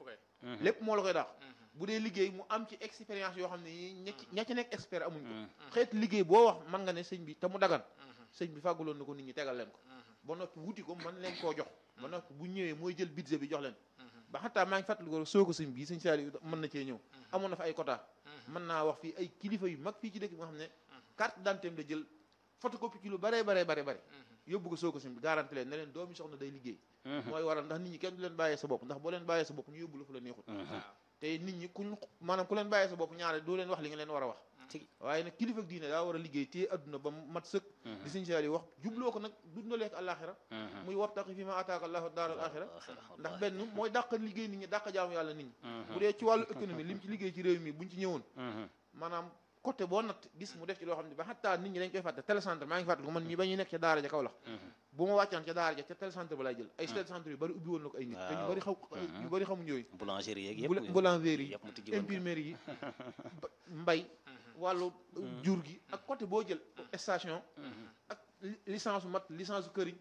lépp moo la koy dàq bu dee liggéey mu am ci expérience yoo xam ne ña ci ña ci nekk expert amuñ ko xeet liggéey boo wax mën nga ne sëñ bi te mu dagan sëñ bi fàgguloon na ko nit ñi tegal leen ko ba noppi wuti ko mën leen koo jox ba noppi bu ñëwee mooy jël budget bi jox leen ba xataa maa ngi fàttali ko soo ko sëñ bi sëñ Saliou mën na cee ñëw amoon na fa ay quota mën naa wax fii ay kilifa yu mag fii ci dëkk bi nga xam ne carte d'identité la jël photocopie ci lu bare bare bare bare yóbbu ko soo ko sëñ bi garanti leen ne leen doomi soxna day liggéey mooy waral ndax nit ñi kenn du leen bàyyee sa bopp ndax boo leen bàyyee sa bopp ñu yóbbu la fu la neexut te nit ñi kuñ maanaam ku leen bàyyee sa bopp ñaare doo leen wax li nga leen war a wax waaye nag kilifa ak diine daa war a liggéey téye adduna ba mat sëkk di sëñ Saliou wax jubloo ko nag dundaleek àllaaxira muy wabtaqi fi ma ataaka allahu daar al axira ndax benn mooy dàq liggéey nit ñi dàq jaamu yàlla nit ñi bu dee ci wàllu économie li mu ci liggéey ci réew mi buñ ci ñëwoon maanaam côté boo natt gis mu def ci loo xam ne ba xataa nit ñi dañ koy fàtte télécentre maa ngi fàtte ko man ñi ba ñuy nekk ca daara ja Kaolack bu ma wàccaan ca daara ja ca télécentre ba lay jël ay télécentre yu bari ubbi woon na ko ay nit te ñu bari xaw ñu bari xamuñ yooyu boulangerie yeeg yëpp boulangerie yi imprimerie yi mbay wàllu jur gi ak côté boo jël station ak licence mat licence këriñ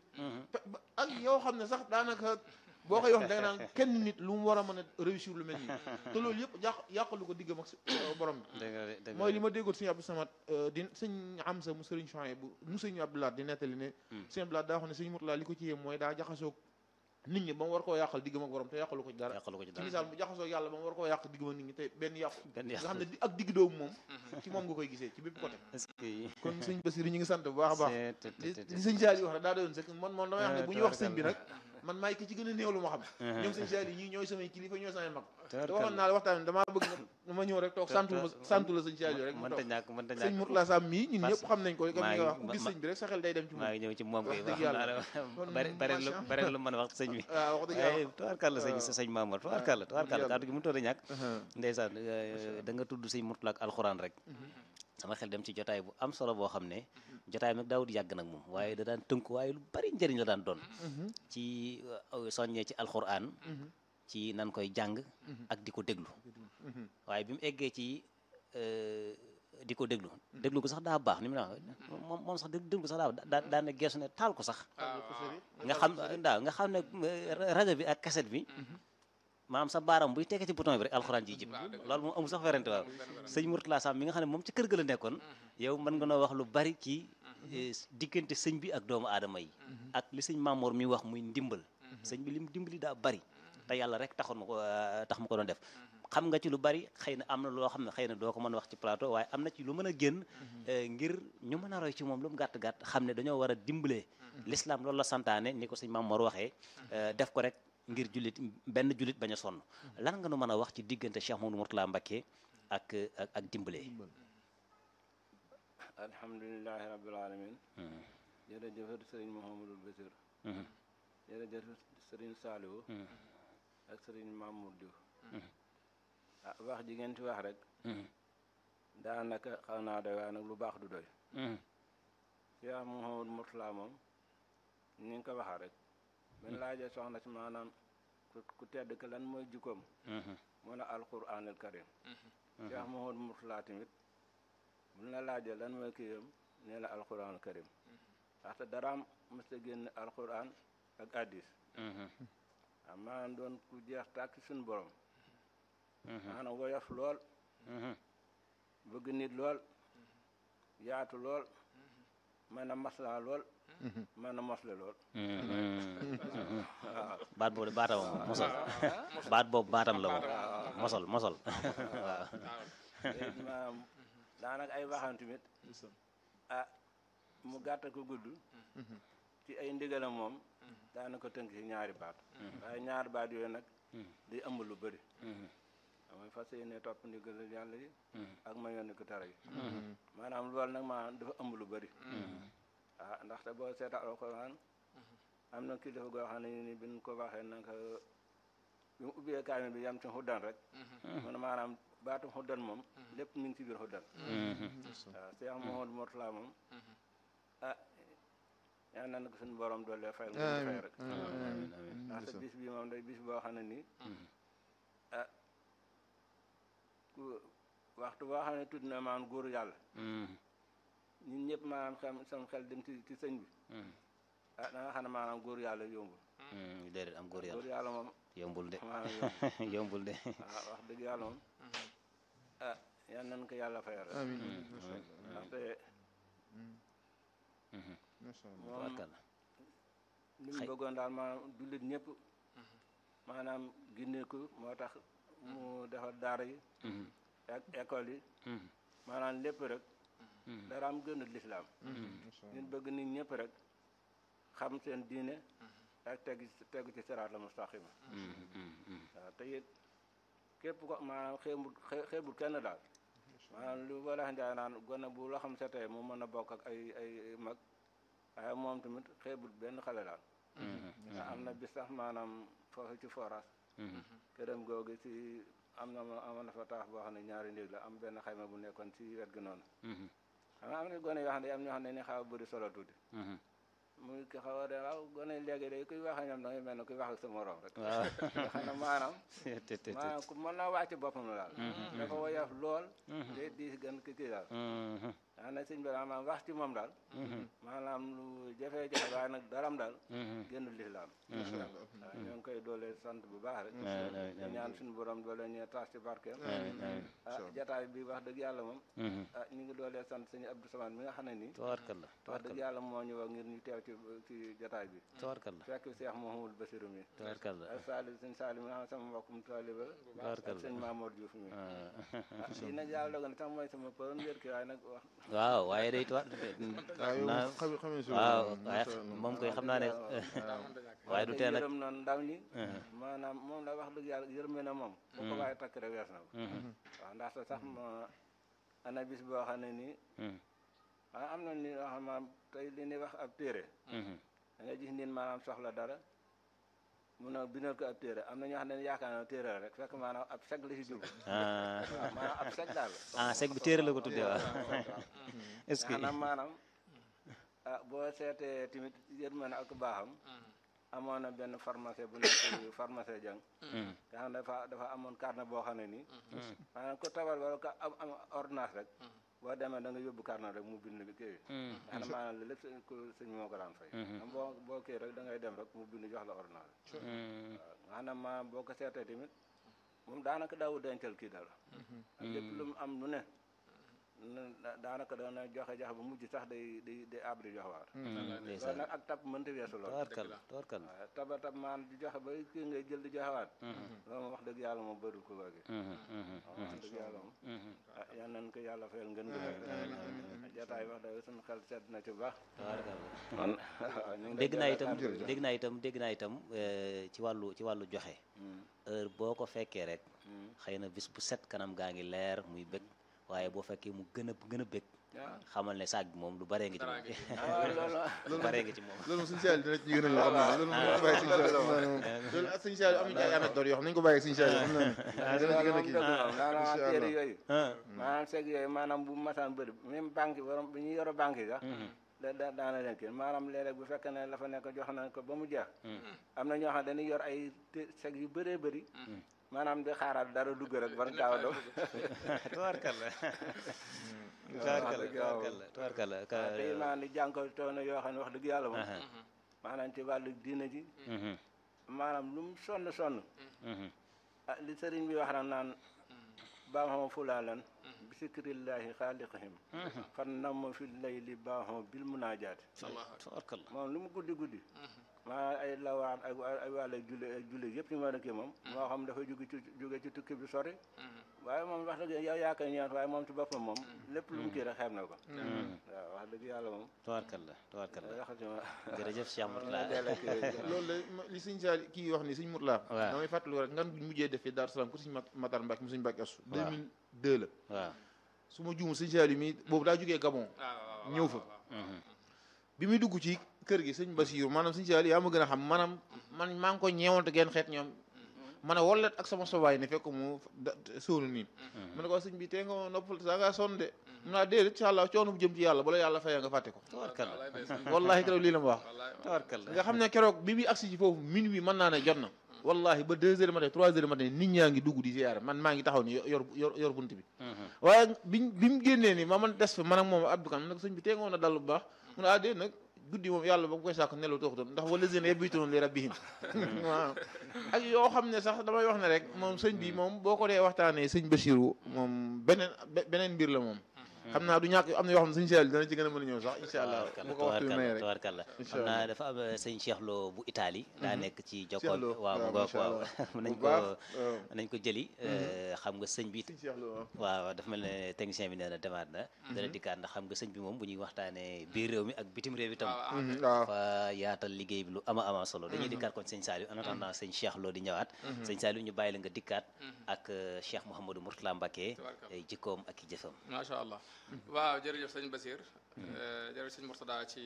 ak yoo xam ne sax daanaka boo koy wax da nga naan kenn nit lu mu war a mën a réussir lu mel nii te loolu yëpp yàq yàqalu ko diggam ak borom bi mooy li ma déggoon sëñ Abdou Samad di sëñ Amsa mu sëriñ Chouaïb bu mu sëñ Abdoulaye di nettali ne sëñ Abdoulaye daa wax ne sëñ Mourtala li ko ci yéem mooy daa jaxasoog nit ñi ba mu war koo yàqal diggam ak borom te yàqalu ko ci dara ci misaal mu jaxasoog yàlla ba mu war koo yàq diggam ak nit ñi te benn yàqu nga xam ne ak digg doomu moom ci moom nga koy gisee ci bépp côté kon sëñ Bassirou ñu ngi sant bu baax a baax li sëñ Saliou wax rek daa doon sëkk man moom damay wax ne bu ñuy wax sëñ bi nag man maay ki ci gën a néew lu ma xam ñoom sëñ Saliou ñii ñooy samay kilifa ñooy samay mag te waxoon naa la waxtaan damaa bëgg nga ma ñëw rek toog santu ma santu la sëñ Saliou rek mënta ñàkk mënta ñàkk sëñ Mourtala Sam mii ñun ñëpp xam nañ ko comme ni nga wax ku gis sëñ bi rek sa xel day dem ci moom maa ngi ñëw ci moom koy wax dëgg yàlla bari bari lu bari lu mën a wax sëñ bi waaw wax dëgg yàlla tubaarkàlla sëñ sëñ Mamour tubaarkàlla tubaarkàlla kàddu gi mënut a ñàkk ndeysaan da nga tudd sëñ Mourtala ak alxuraan rek sama xel dem ci jotaay bu am solo boo xam ne jotaay nag daawut yàgg nag moom waaye da daan tënku waaye lu bari njëriñ la daan doon ci soññee ci alxuraan ci nan koy jàng ak di ko déglu waaye bi mu eggee ci di ko déglu déglu ko sax daa baax ni mu na moom moom sax déglu ko sax daa daa ne geesu ne taal ko sax nga xam daaw nga xam ne rajo bi ak cassette bi maanaam sa baaram buy tekkee ci bouton bi rek alxuraan ji jib loolu moom amul sax werante waaw sëñ Mourtala Sam mi nga xam ne moom ci kër ga la nekkoon yow mën nga noo wax lu bari ci diggante sëñ bi ak doomu aadama yi ak li sëñ Mamour mi wax muy ndimbal sëñ bi lim dimbali daa bari te yàlla rek taxoon ma ko tax ma ko doon def xam nga ci lu bari xëy na am na loo xam ne xëy na doo ko mën a wax ci plateau waaye am na ci lu mën a génn ngir ñu mën a roy ci moom lu mu gàtt-gàtt xam ne dañoo war a dimbalee l'islam loolu la santaane ni ko sëñ Mamour waxee def ko rek ngir jullit benn jullit bañ a sonn lan nga nu mën a wax ci diggante Cheikh Mouhamadou Mourtala Mbacké ak ak ak dimbalee alhamdulilahi rabbil alamin jërëjëf sëriñ Mouhamadou Bassir jërëjëf sëriñ Saliou ak sëriñ Mamour Diouf ah wax ji ngeen ci wax rek daanaka xaw naa doy waaye nag lu baax du doy Cheikh Mouhamadou Mourtala moom ni nga ko waxee rek ben laajee soxna si maanaam ku tedd ka lan mooy jikkoom moo ne alquranul karim Cheikh Mouhamadou Mourtala tamit buñ la laajee lan mooy kiyam nee la alquranul karim ndaxte daraam mës a génn alquran ak addis waaw maanaam doon ku jeex tàkk suñu borom maanaam woyof lool bëgg nit lool yaatu lool mën a maslaa lool mën a mosle lool waaw baat boobu baatam mosal baat boobu baatam la moom mosal mosal waaw maanaam daanaka ay waxam tamit ah mu gàtt ko gudd ci ay ndigalam moom daana ko tënk ci ñaari baat waaye ñaari baat yooyu nag day ëmb lu bëri mooy fas yéene topp ndigalal yàlla yi ak ma yónni ko tere yi maanaam loolu nag maanaam dafa ëmb lu bëri ah ndaxte boo seeta alxuraan am na kilifa goo xam ne ni bi ñu ko waxee naka bi mu ubbee kaamil bi yam ci xuddan rek man maanaam baatu xuddan moom lépp mi ngi ci biir xuddan waaw Cheikh Mouhamadou Mourtala moom ah yaa na nag suñu borom doole fay nga fay rek ndaxte bis bi moom day bis boo xam ne nii ah ku waxtu boo xam ne tudd na maanaam góor yàlla ñun ñëpp maanaam xam sam xel dem ci ci sëñ bi ah da nga xam ne maanaam góor yàlla yombul déedéet am góor yàlla góor yàlla moom yombul de maanaam yombul de waaw wax dëgg yàlla moom ah yal nañ ko yàlla fayal amiin ndaxte moom li mu bëggoon daal maanaam jullit ñëpp maanaam gindeeku moo tax mu defar daara yi ak école yi maanaam lépp rek dara am gënul lislaam ñun bëgg nit ñëpp rek xam seen diine ak tegu tegu ci siraat la mustaqima waaw te it képp ko maanaam xeebul xeebul kenn daal maanaam lu wala njaay naan gone bu la xam setee mu mën a bokk ak ay ay mag waaye moom tamit xeebul benn xale daal waaw am na bis sax maanaam foofu ci forage këram googu ci am na amoon na fa taax boo xam ne ñaari néeg la am benn xayma bu nekkoon ci wet gi noonu xam nga am na gone yoo xam ne am ñoo xam ne ni xaw a bëri solo tuuti muy ki xaw a de waaw gone léegi day kuy wax ak ñoom da ngay mel ne kuy wax ak sa morom rek nga xam ne maanaam maanaam ku mën naa wàcc boppam la daal dafa woyof lool day diis gën ki kii daal daa na sëñ bi maanaam wax ci moom daal maanaam lu jafe-jafe waaye nag daram daal génn lislaam waaw ñoo ngi koy doole sant bu baax rek ñaan suñu borom doole ñee taas ci barkeem ah jataay bi wax dëgg yàlla moom ah ñu ngi doole sant sëñ Abdou Samane mi nga xam ne nii tabarkalla wax dëgg yàlla moo ñu wax ngir ñu teew ci ci jataay bi tabarkalla fekk Cheikh Mouhamadou Bassirou mi tabarkalla ak Sali sëñ Sali mi nga xam sama mbokkum taaliba ak sëñ Mamour Diouf mi ah lii nag yàlla dogal na sax mooy sama première kii waaye nag wax waaw waaye day tuwaat naa waaw waaye moom koy xam naa ne waaye du tee nag yërëm na ndaw ñi maanaam moom la wax dëgg yàlla yërëme na moom bu ko waaye takk rek wees na ko waaw ndaxte sax ma ana bis boo xam ne nii waaw am na ni yoo xam maanaam tey li ñuy wax ab téere da nga gis nit maanaam soxla dara mun a bindal ko ab téere am na ñoo xam ne yaakaar na téere la rek fekk maanaam ab seg la si jub waaw maanaam ab seg daal ah seg bi téere la ko tuddee waaw est-ce que maanaam maanaam ah boo seetee tamit yërmande ak baaxam amoon na benn pharmacie bu nekk pharmacie jàng nga xam ne dafa dafa amoon carnet boo xam ne nii maanaam ko tawal wala ko am am ordonnance rek boo demee da nga yóbbu carnet rek mu bind kii nga xam ne maanaam li lépp ko sëñ moo ko daan fay am boo boo kii rek da ngay dem rek mu bind jox la ordonnance waaw nga xam ne maanaam boo ko seetee tamit moom daanaka daawu dencal kii dara lépp lu mu am lu ne daanaka dana joxe joxe ba mujj sax day day day abri jox waar loolu nag ak tab mënta weesu loolu toorkal toorkal waaw taba tab maan di joxe ba kii ngay jël di joxewaat loolu moom wax dëgg yàlla moom bëri ko wagi wax dëgg yàlla moom ah yal nañ ko yàlla fayal ngeen ko jataay wax dëgg suñu xel sedd na ci bu baax man dégg naa itam dégg naa itam dégg naa itam ci wàllu ci wàllu joxe heure boo ko fekkee rek xëy na bis bu set kanam gaa ngi leer muy bëgg waaye boo fekkee mu gën a gën a bëgg xamal ne saag bi moom lu baree ngi ci moom lu baree ngi ci moom loolu suñu saal dina ci gën a xam naa loolu moom bàyyi suñu saal loolu suñu saal am nañu ay anecdote yoo xam nañu ko bàyyi suñu saal xam naa dina ci gën a kii maanaam téere yooyu maanaam seeg yooyu maanaam bu masaan bëri même banque borom bi ñuy yoro banque yi sax da da daana leen kii maanaam léeg-léeg bu fekkee ne la fa nekk jox na ko ba mu jeex am na ñoo xam ne dañuy yor ay seeg yu bëree bëri maanaam di xaaraat dara dugg rek ban gaaw a doon tubaarkalla tubaarkalla tubaarkalla tey maanaam di jànko toona yoo xam ne wax dëgg yàlla moom maanaam ci wàllu diina ji maanaam lu mu sonn sonn ah li sëriñ bi wax na naan baaxoo fulaalan bi sikrillahi xaaliqihim fan nam fi layli baaxoo bil munaajaati tubaarkalla moom lu mu guddi guddi maanaam ay lawaan ay ay wàll julli ay julli yëpp ñu mën a kii moom moo xam dafa jóge ci jóge ci tukki bi sori waaye moom wax dëgg yow yaa koy ñaan waaye moom ci boppam moom lépp lu mu kii rek xeeb na ko waaw wax dëgg yàlla moom tubaarkalla tubaarkalla waxatuma jërëjëf Cheikh Mourtala loolu la li suñ saal kii wax ni suñ Mourtala damay fàttaliku rek ngan buñ mujjee def fi Daaru Salaam ko suñ Matar Mbacke mu suñ Mbacke Asu deux mille deux la waaw su ma juumul suñ saal yi mi boobu daa jógee Gabon ñëw fa bi muy dugg ci kër gi sëñ Basiiru maanaam sëñ Saali yaa ma gën a xam maanaam man maa ngi ko ñeewante genn xeet ñoom ma ne wallet ak sama sobaay ne fekk mu sóonu nii ma ne ko sëñ bi tee nga noppal saa ngaa sonn de mu naa déedéet incha allah coono bu jëm ci yàlla bala yàlla faya nga fàtte ko tabarkalla wallahi keroog lii la ma wax tabarkalla nga xam ne keroog bi muy agsi ci foofu minuit mën naa ne jot na wallahi ba deux heures matin trois heures matin nit ñaa ngi dugg di ziyaare man maa ngi taxaw ni yor yor yor bunt bi waaye biñ bi mu génnee ni ma man des fa man ak moom Abdou Kan nag sëñ bi tee nga woon a dal bu baax mu ne ah déet nag guddi moom yàlla ba mu koy sàkk nelaw tooxutoon ndax wala seen yebitunoon li rabbihim waaw ak yoo xam ne sax damay wax ne rek moom sëñ bi moom boo ko dee waxtaanee sëñ Bachirou moom beneen beneen mbir la moom xam naa du ñàkk am na yoo xam ne sëñ Cheikh dana ci gën a mën a ñëw sax incha allah bu ko waxtu may rek tabarkalla xam naa dafa am sëñ Cheikh Lo bu Italie daa nekk ci jokkoon waaw mu ngoog waaw nañ ko nañ ko jëli xam nga sëñ bi waaw dafa mel ne technicien bi nee na demaat na dana dikkaat ndax xam nga sëñ bi moom bu ñuy waxtaanee biir réew mi ak bitim réew itam fa yaatal liggéey bi lu ama ama solo dañuy dikkaat kon sëñ Saliou en attendant sëñ Cheikh Lo di ñëwaat sëñ Saliou ñu bàyyi la nga dikkaat ak Cheikh Mouhamadou Mourtala Mbacké jikkoom ak i jëfam macha allah waaw jërëjëf sëñ Basir jërëjëf sëñ Mourtada ci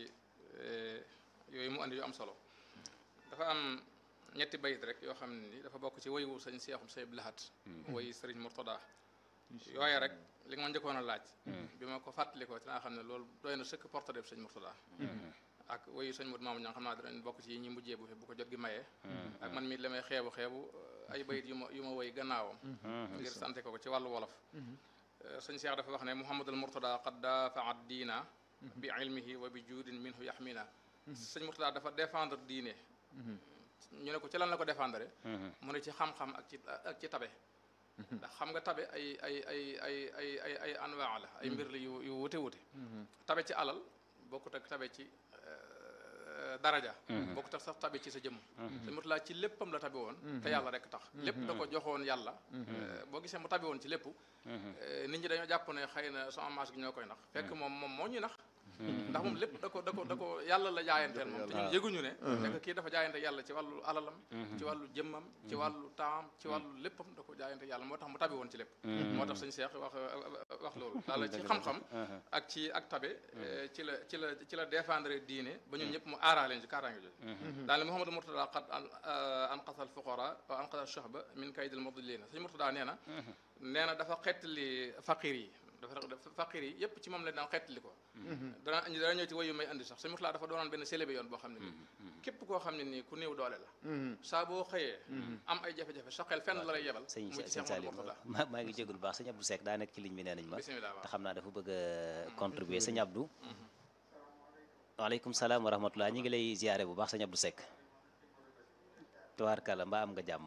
yooyu mu andi yu am solo dafa am ñetti bayit rek yoo xam ne ni dafa bokk ci woyu sëñ Seexum Sëñ Abdou Lahad woy sëriñ Mourtada yooye rek li nga ma njëkkoon a laaj bi ma ko fàttalikoo dinaa xam ne loolu doy na sëkk porte def sëñ Mourtada ak woyu sëñ Mourtada Mamadou ña nga xam naa dinañ bokk ci ñi mujjee bu bu ko jot gi mayee ak man mii la may xeebu xeebu ay bayit yu ma yu ma woy gannaawam ngir sante ko ko ci wàllu wolof sëñ Cheikh dafa wax ne Mouhamadul Mourtada qad daafaat diina bi ilmihi wa bi juudin minhu yaxmina sëñ Mourtada dafa défendre diine ñu ne ko ci lan la ko défendre mu ne ci xam-xam ak ci ak ci tabe ndax xam nga tabe ay ay ay ay ay ay ay anwaa la ay mbir la yu yu wute wute tabe ci alal bokkut ak tabe ci daraja bokk tax sax tabi ci sa jëmm sëñ Murtala ci léppam la tabi woon te yàlla rek tax lépp da ko joxoon yàlla boo gisee mu tabi woon ci lépp nit ñi dañoo jàpp ne xëy na sama maas gi ñoo koy nax fekk moom moom moo ñuy nax ndax moom lépp da ko da ko da ko yàlla la jaayanteel moom te ñun yëguñu ne nekk kii dafa jaayante yàlla ci wàllu alalam ci wàllu jëmmam ci wàllu taam ci wàllu léppam da ko jaayante yàlla moo tax mu tabi woon ci lépp moo tax sëñ Cheikh wax wax loolu daal ci xam-xam ak ci ak tabe ci la ci la ci la défendre diine ba ñun ñëpp mu aaraa leen ci kaaraange jooju daal ne Mouhamadou Mourtada qad anqasal fuqara wa anqasal shahba min kaydil mudillina sëñ Mourtada nee na nee na dafa xettali faqir yi dafa faqir yi yëpp ci moom la daan xettali ko dana dana ñëw ci wayu may andi sax sëñ Mourtada dafa doonoon benn célébé yoon boo xam ne nii képp koo xam ne nii ku néew doole la saa boo xëyee am ay jafe-jafe sa xel fenn la lay yebal sëñ sëñ Salim maa maa ngi jégalu baax sëñ Abdou Seck daa nekk ci ligne bi nee nañ ma te xam naa dafa bëgg a contribuer sëñ Abdou waaleykum salaam wa rahmatullah ñi ngi lay ziare bu baax sëñ Abdou Seck tubaarkàlla mbaa am nga jàmm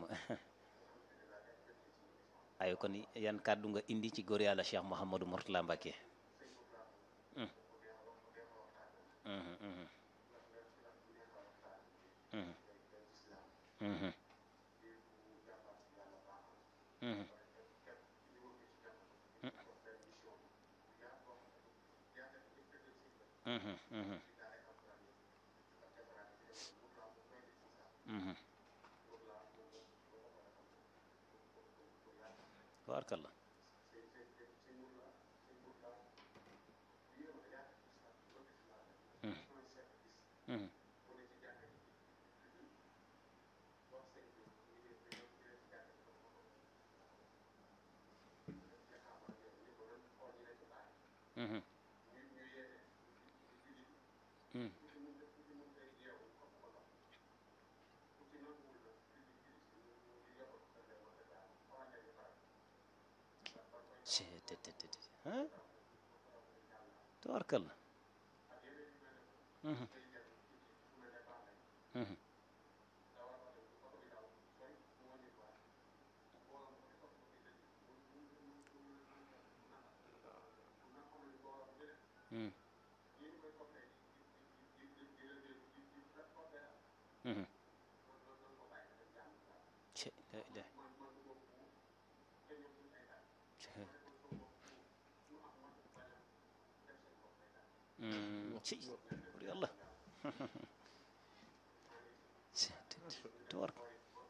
ayo kon yan kàddu nga indi ci góor yàlla Cheikh Mouhamadou Mourtala Mbacké Barakallah tabarkalla ci yàlla tabaraka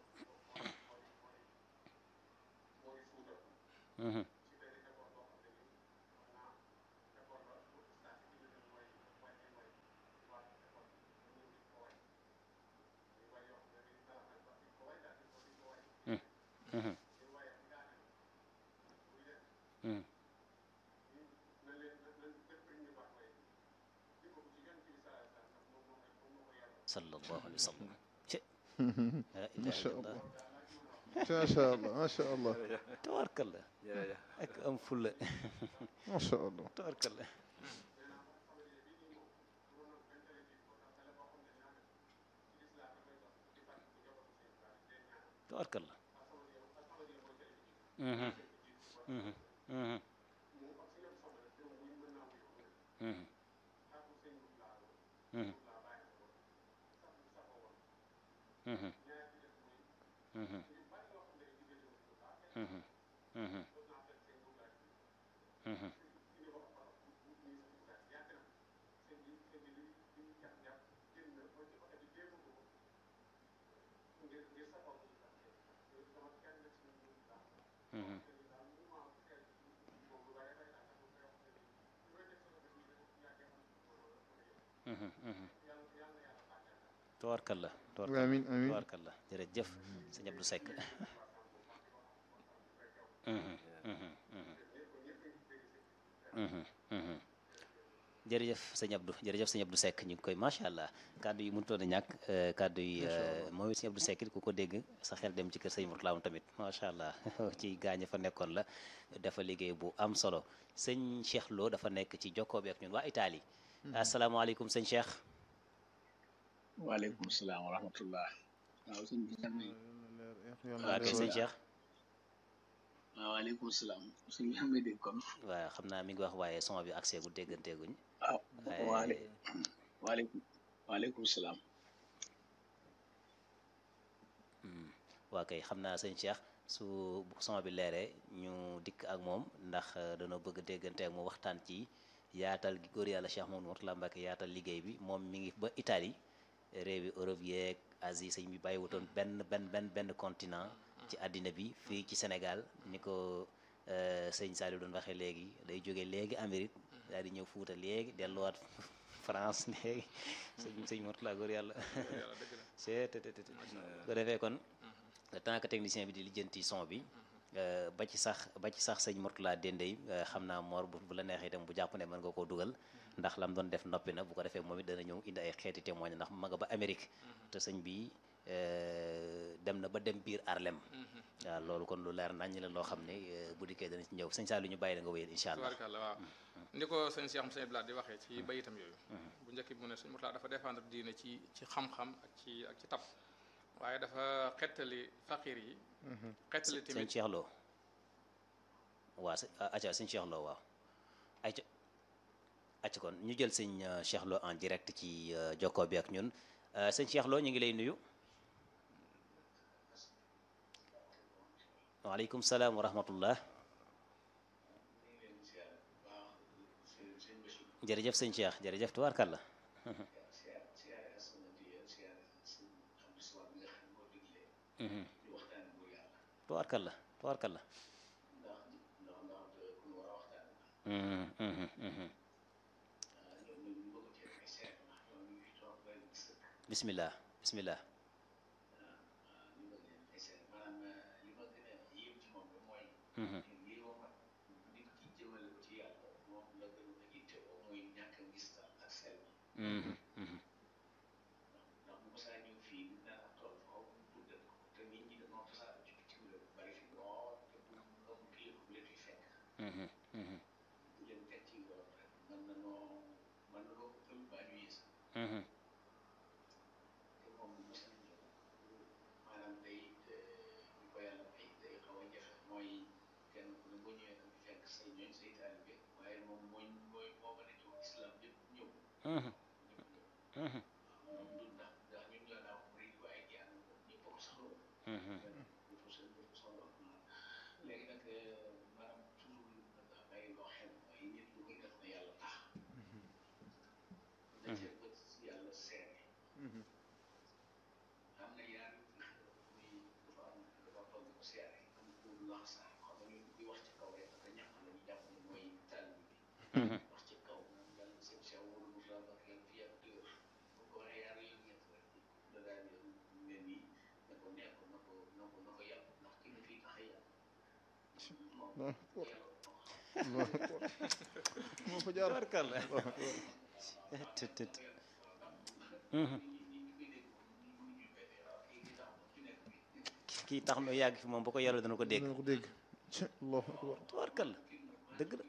sallallahu alayhi wa sallam ma sha Allah ma sha Allah ma sha Allah tabarkalla ak am fulla ma sha Allah tabarkalla tabarkalla tabarkalla amiin amiin tabarkalla jërëjëf sëñ Abdou Seck jërëjëf sëñ Abdou jërëjëf sëñ Abdou Seck ñu ngi koy macha allah kàddu yi mënutoon a ñàkk kàddu yi moom it sëñ Abdou Seck ku ko dégg sa xel dem ci kër sëñ Mourtala tamit macha allah ci gaañ fa nekkoon la dafa liggéey bu am solo sëñ Cheikh Lo dafa nekk ci jokkoo bi ak ñun waa Italie asalaamaaleykum sëñ Cheikh. waaleykum salaam wa rahmatullah. waaw sëñ bi waaw kay sëñ Cheikh. waaw waaleykum salaam sëñ bi xam nga dégg kon. waaw xam naa mi ngi wax waaye son bi accès gu dégganteeguñ. waaw waale waaleykum waaleykum salaam. waa kay xam naa sëñ Cheikh su son bi leeree ñu dikk ak moom ndax dañoo bëgg déggante ak mu waxtaan ci yaatal gi góor yàlla Cheikh Mouhamadou Mourtada Mbacké yaatal liggéey bi moom mi ngi ba Italie réewi Europe yeeg Asie sëñ bi bàyyiwutoon benn benn benn benn continent ci àddina bi fii ci Sénégal ni ko sëñ Saliou doon waxee léegi day jóge léegi Amérique daal di ñëw Fuuta léegi delluwaat France léegi sëñ sëñ Mourtada góor yàlla c'est ko defee kon le temps que technicien bi di lijjanti son bi ba ci sax ba ci sax sëñ Mourtada Dendey xam naa Mor bu la neexee itam bu jàpp ne mën nga koo dugal ndax lam doon def noppi na bu ko defee moom it dana ñëw indi ay xeeti témoigne ndax ma nga ba Amérique te sëñ bi dem na ba dem biir Harlem waaw loolu kon lu leer nañ la loo xam ne bu dikkee dana ci ñëw sëñ Saliou ñu bàyyi la nga wéyal incha allah tabaarkalla waaw ni ko sëñ Cheikh Moussa Blad di waxee ci bayitam yooyu bu njëkk bi mu ne sëñ Mourtada dafa défendre diine ci ci xam-xam ak ci ak ci tab waaye dafa xettali faqir yi xettali tamit sëñ Cheikh Lo waaw aca sëñ Cheikh Lo waaw aca aca kon ñu jël sëñ Cheikh Lo en direct ci jokkoo bi ak ñun sëñ Cheikh Lo ñu ngi lay nuyu waaleykum salaam wa rahmatullah jërëjëf sëñ Cheikh jërëjëf tubaarkàlla tubaarkàlla tubaarkàlla bismillah bismillah moo fa jaar tubaarkàlla kii tax na yàgg fi moom bu ko yàlla dana ko dégg dana ko dégg allahu akbar tubaarkàlla dëgg la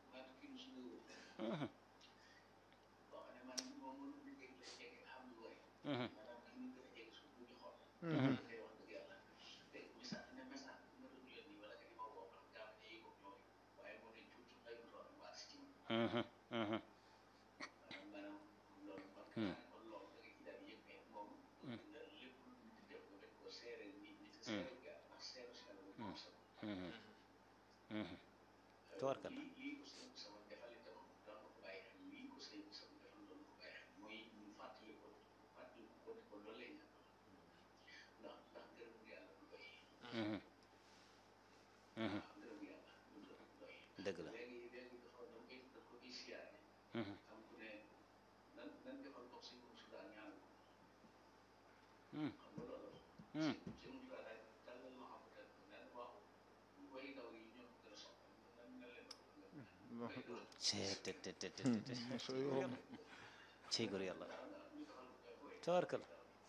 tubaarkàlla dëgg la cey góor yàlla tabaarkalla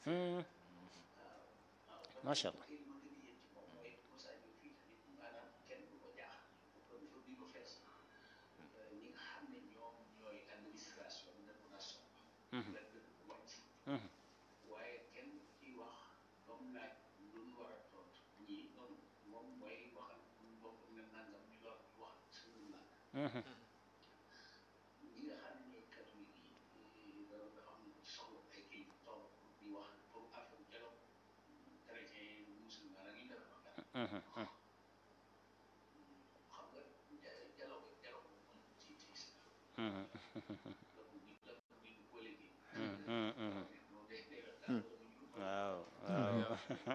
macha allah waaw waaw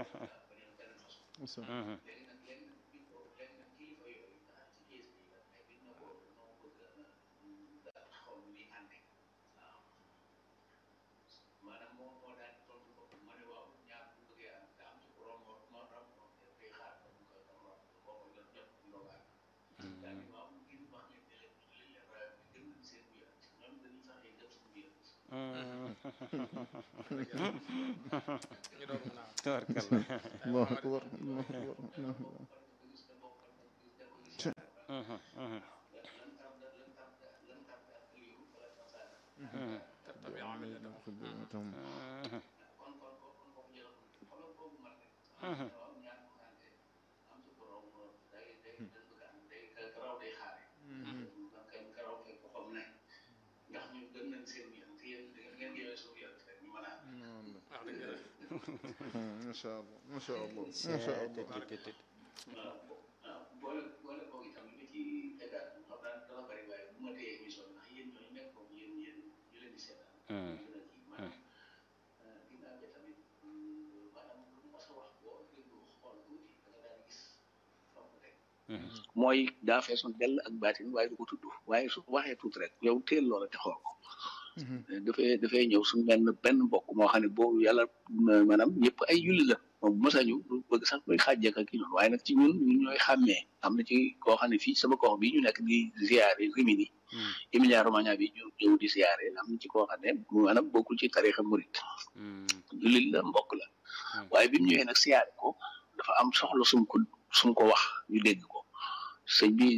masha Allah masha Allah masha Allah boole boole boobu itam li ci tegaat xam naa dana bari waaye bu ma téye émission ndax yéen ñooñu nekk foofu yéen yéen ñu leen di seetaan gën a kii maanaam ginnaaw bi tamit maanaam lu mas a wax boo déglu xool tuuti da nga daal di gis fa mu teg mooy daa feesoon dell ak baatin waaye du ko tudd waaye su waxee tuuti rek yow teel loola te xool ko dafay dafay ñëw suñu benn benn mbokk moo xam ne boobu yàlla maanaam ñëpp ay julli la moom bu ma sañu bëgg sax koy xàjjee ak kii noonu waaye nag ci ñun ñun ñooy xàmmee am na ci koo xam ne fii sama gox bi ñu nekk di ziare Rimini Emilia Romagna bi ñu ñëw di ziare am na ci koo xam ne maanaam bokkul ci tarixa murit jullit la mbokk la waaye bi mu ñëwee nag ziare ko dafa am soxla sum ko sum ko wax ñu dégg ko sëñ bi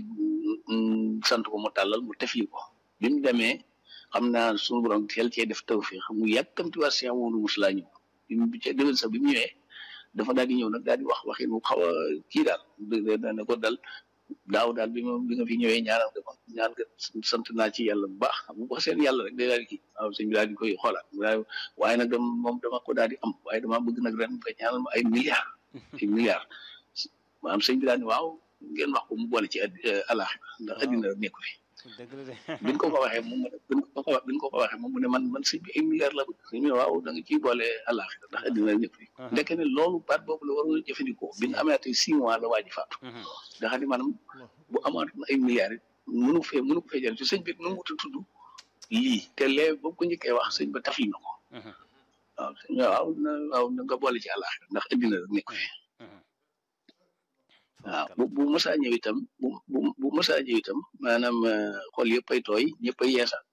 sant ko mu tàllal mu tefli ko bi mu demee xam naa suñu borom teel cee def tawfiq xam mu yàkkamti waa Cheikh Mamadou Moussa ñëw bi mu ca déwén sax bi mu ñëwee dafa daal di ñëw nag daal di wax waxin mu xaw a kii daal dana ko dal daaw daal bi ma bi nga fi ñëwee ñaanal nga ma ñaan nga sant naa ci yàlla bu baax xam nga seen yàlla rek day daal di kii waaw sëñ bi daal di koy xoolaat waaye nag dama moom dama ko daal di am waaye dama bëgg nag ren nga ñaanal ma ay milliards ay milliards maanaam sëñ bi daal di waaw ngeen wax ko mu boole ci àllaaxira ndax addina rek nekku fi biñ ko ko waxee moom mu ne biñ ko ko biñ ko ko waxee moom mu ne man man sëñ bi ay milliards la bëgg sëñ bi waaw da nga ciy boole àllaaxira ndax addina rek nekku fi ndeke ne loolu baat boobu la waroon a jëfandikoo bi ñu amaatee six mois la waa ji faatu nga xam ne maanaam bu amaat ay milliards it mënu fee mënu ko fee jëriñ ci sëñ bi nu mu wuta tudd lii te lee boobu ko njëkkee wax sëñ ba tafli na ko waaw sëñ bi waaw na waaw na nga boole ci àllaaxira ndax addina rek nekku fi waaw bu bu mësaa ñëw itam bu bu bu mësaa ñëw itam maanaam xol yëpp ay tooy ñëpp ay yeesal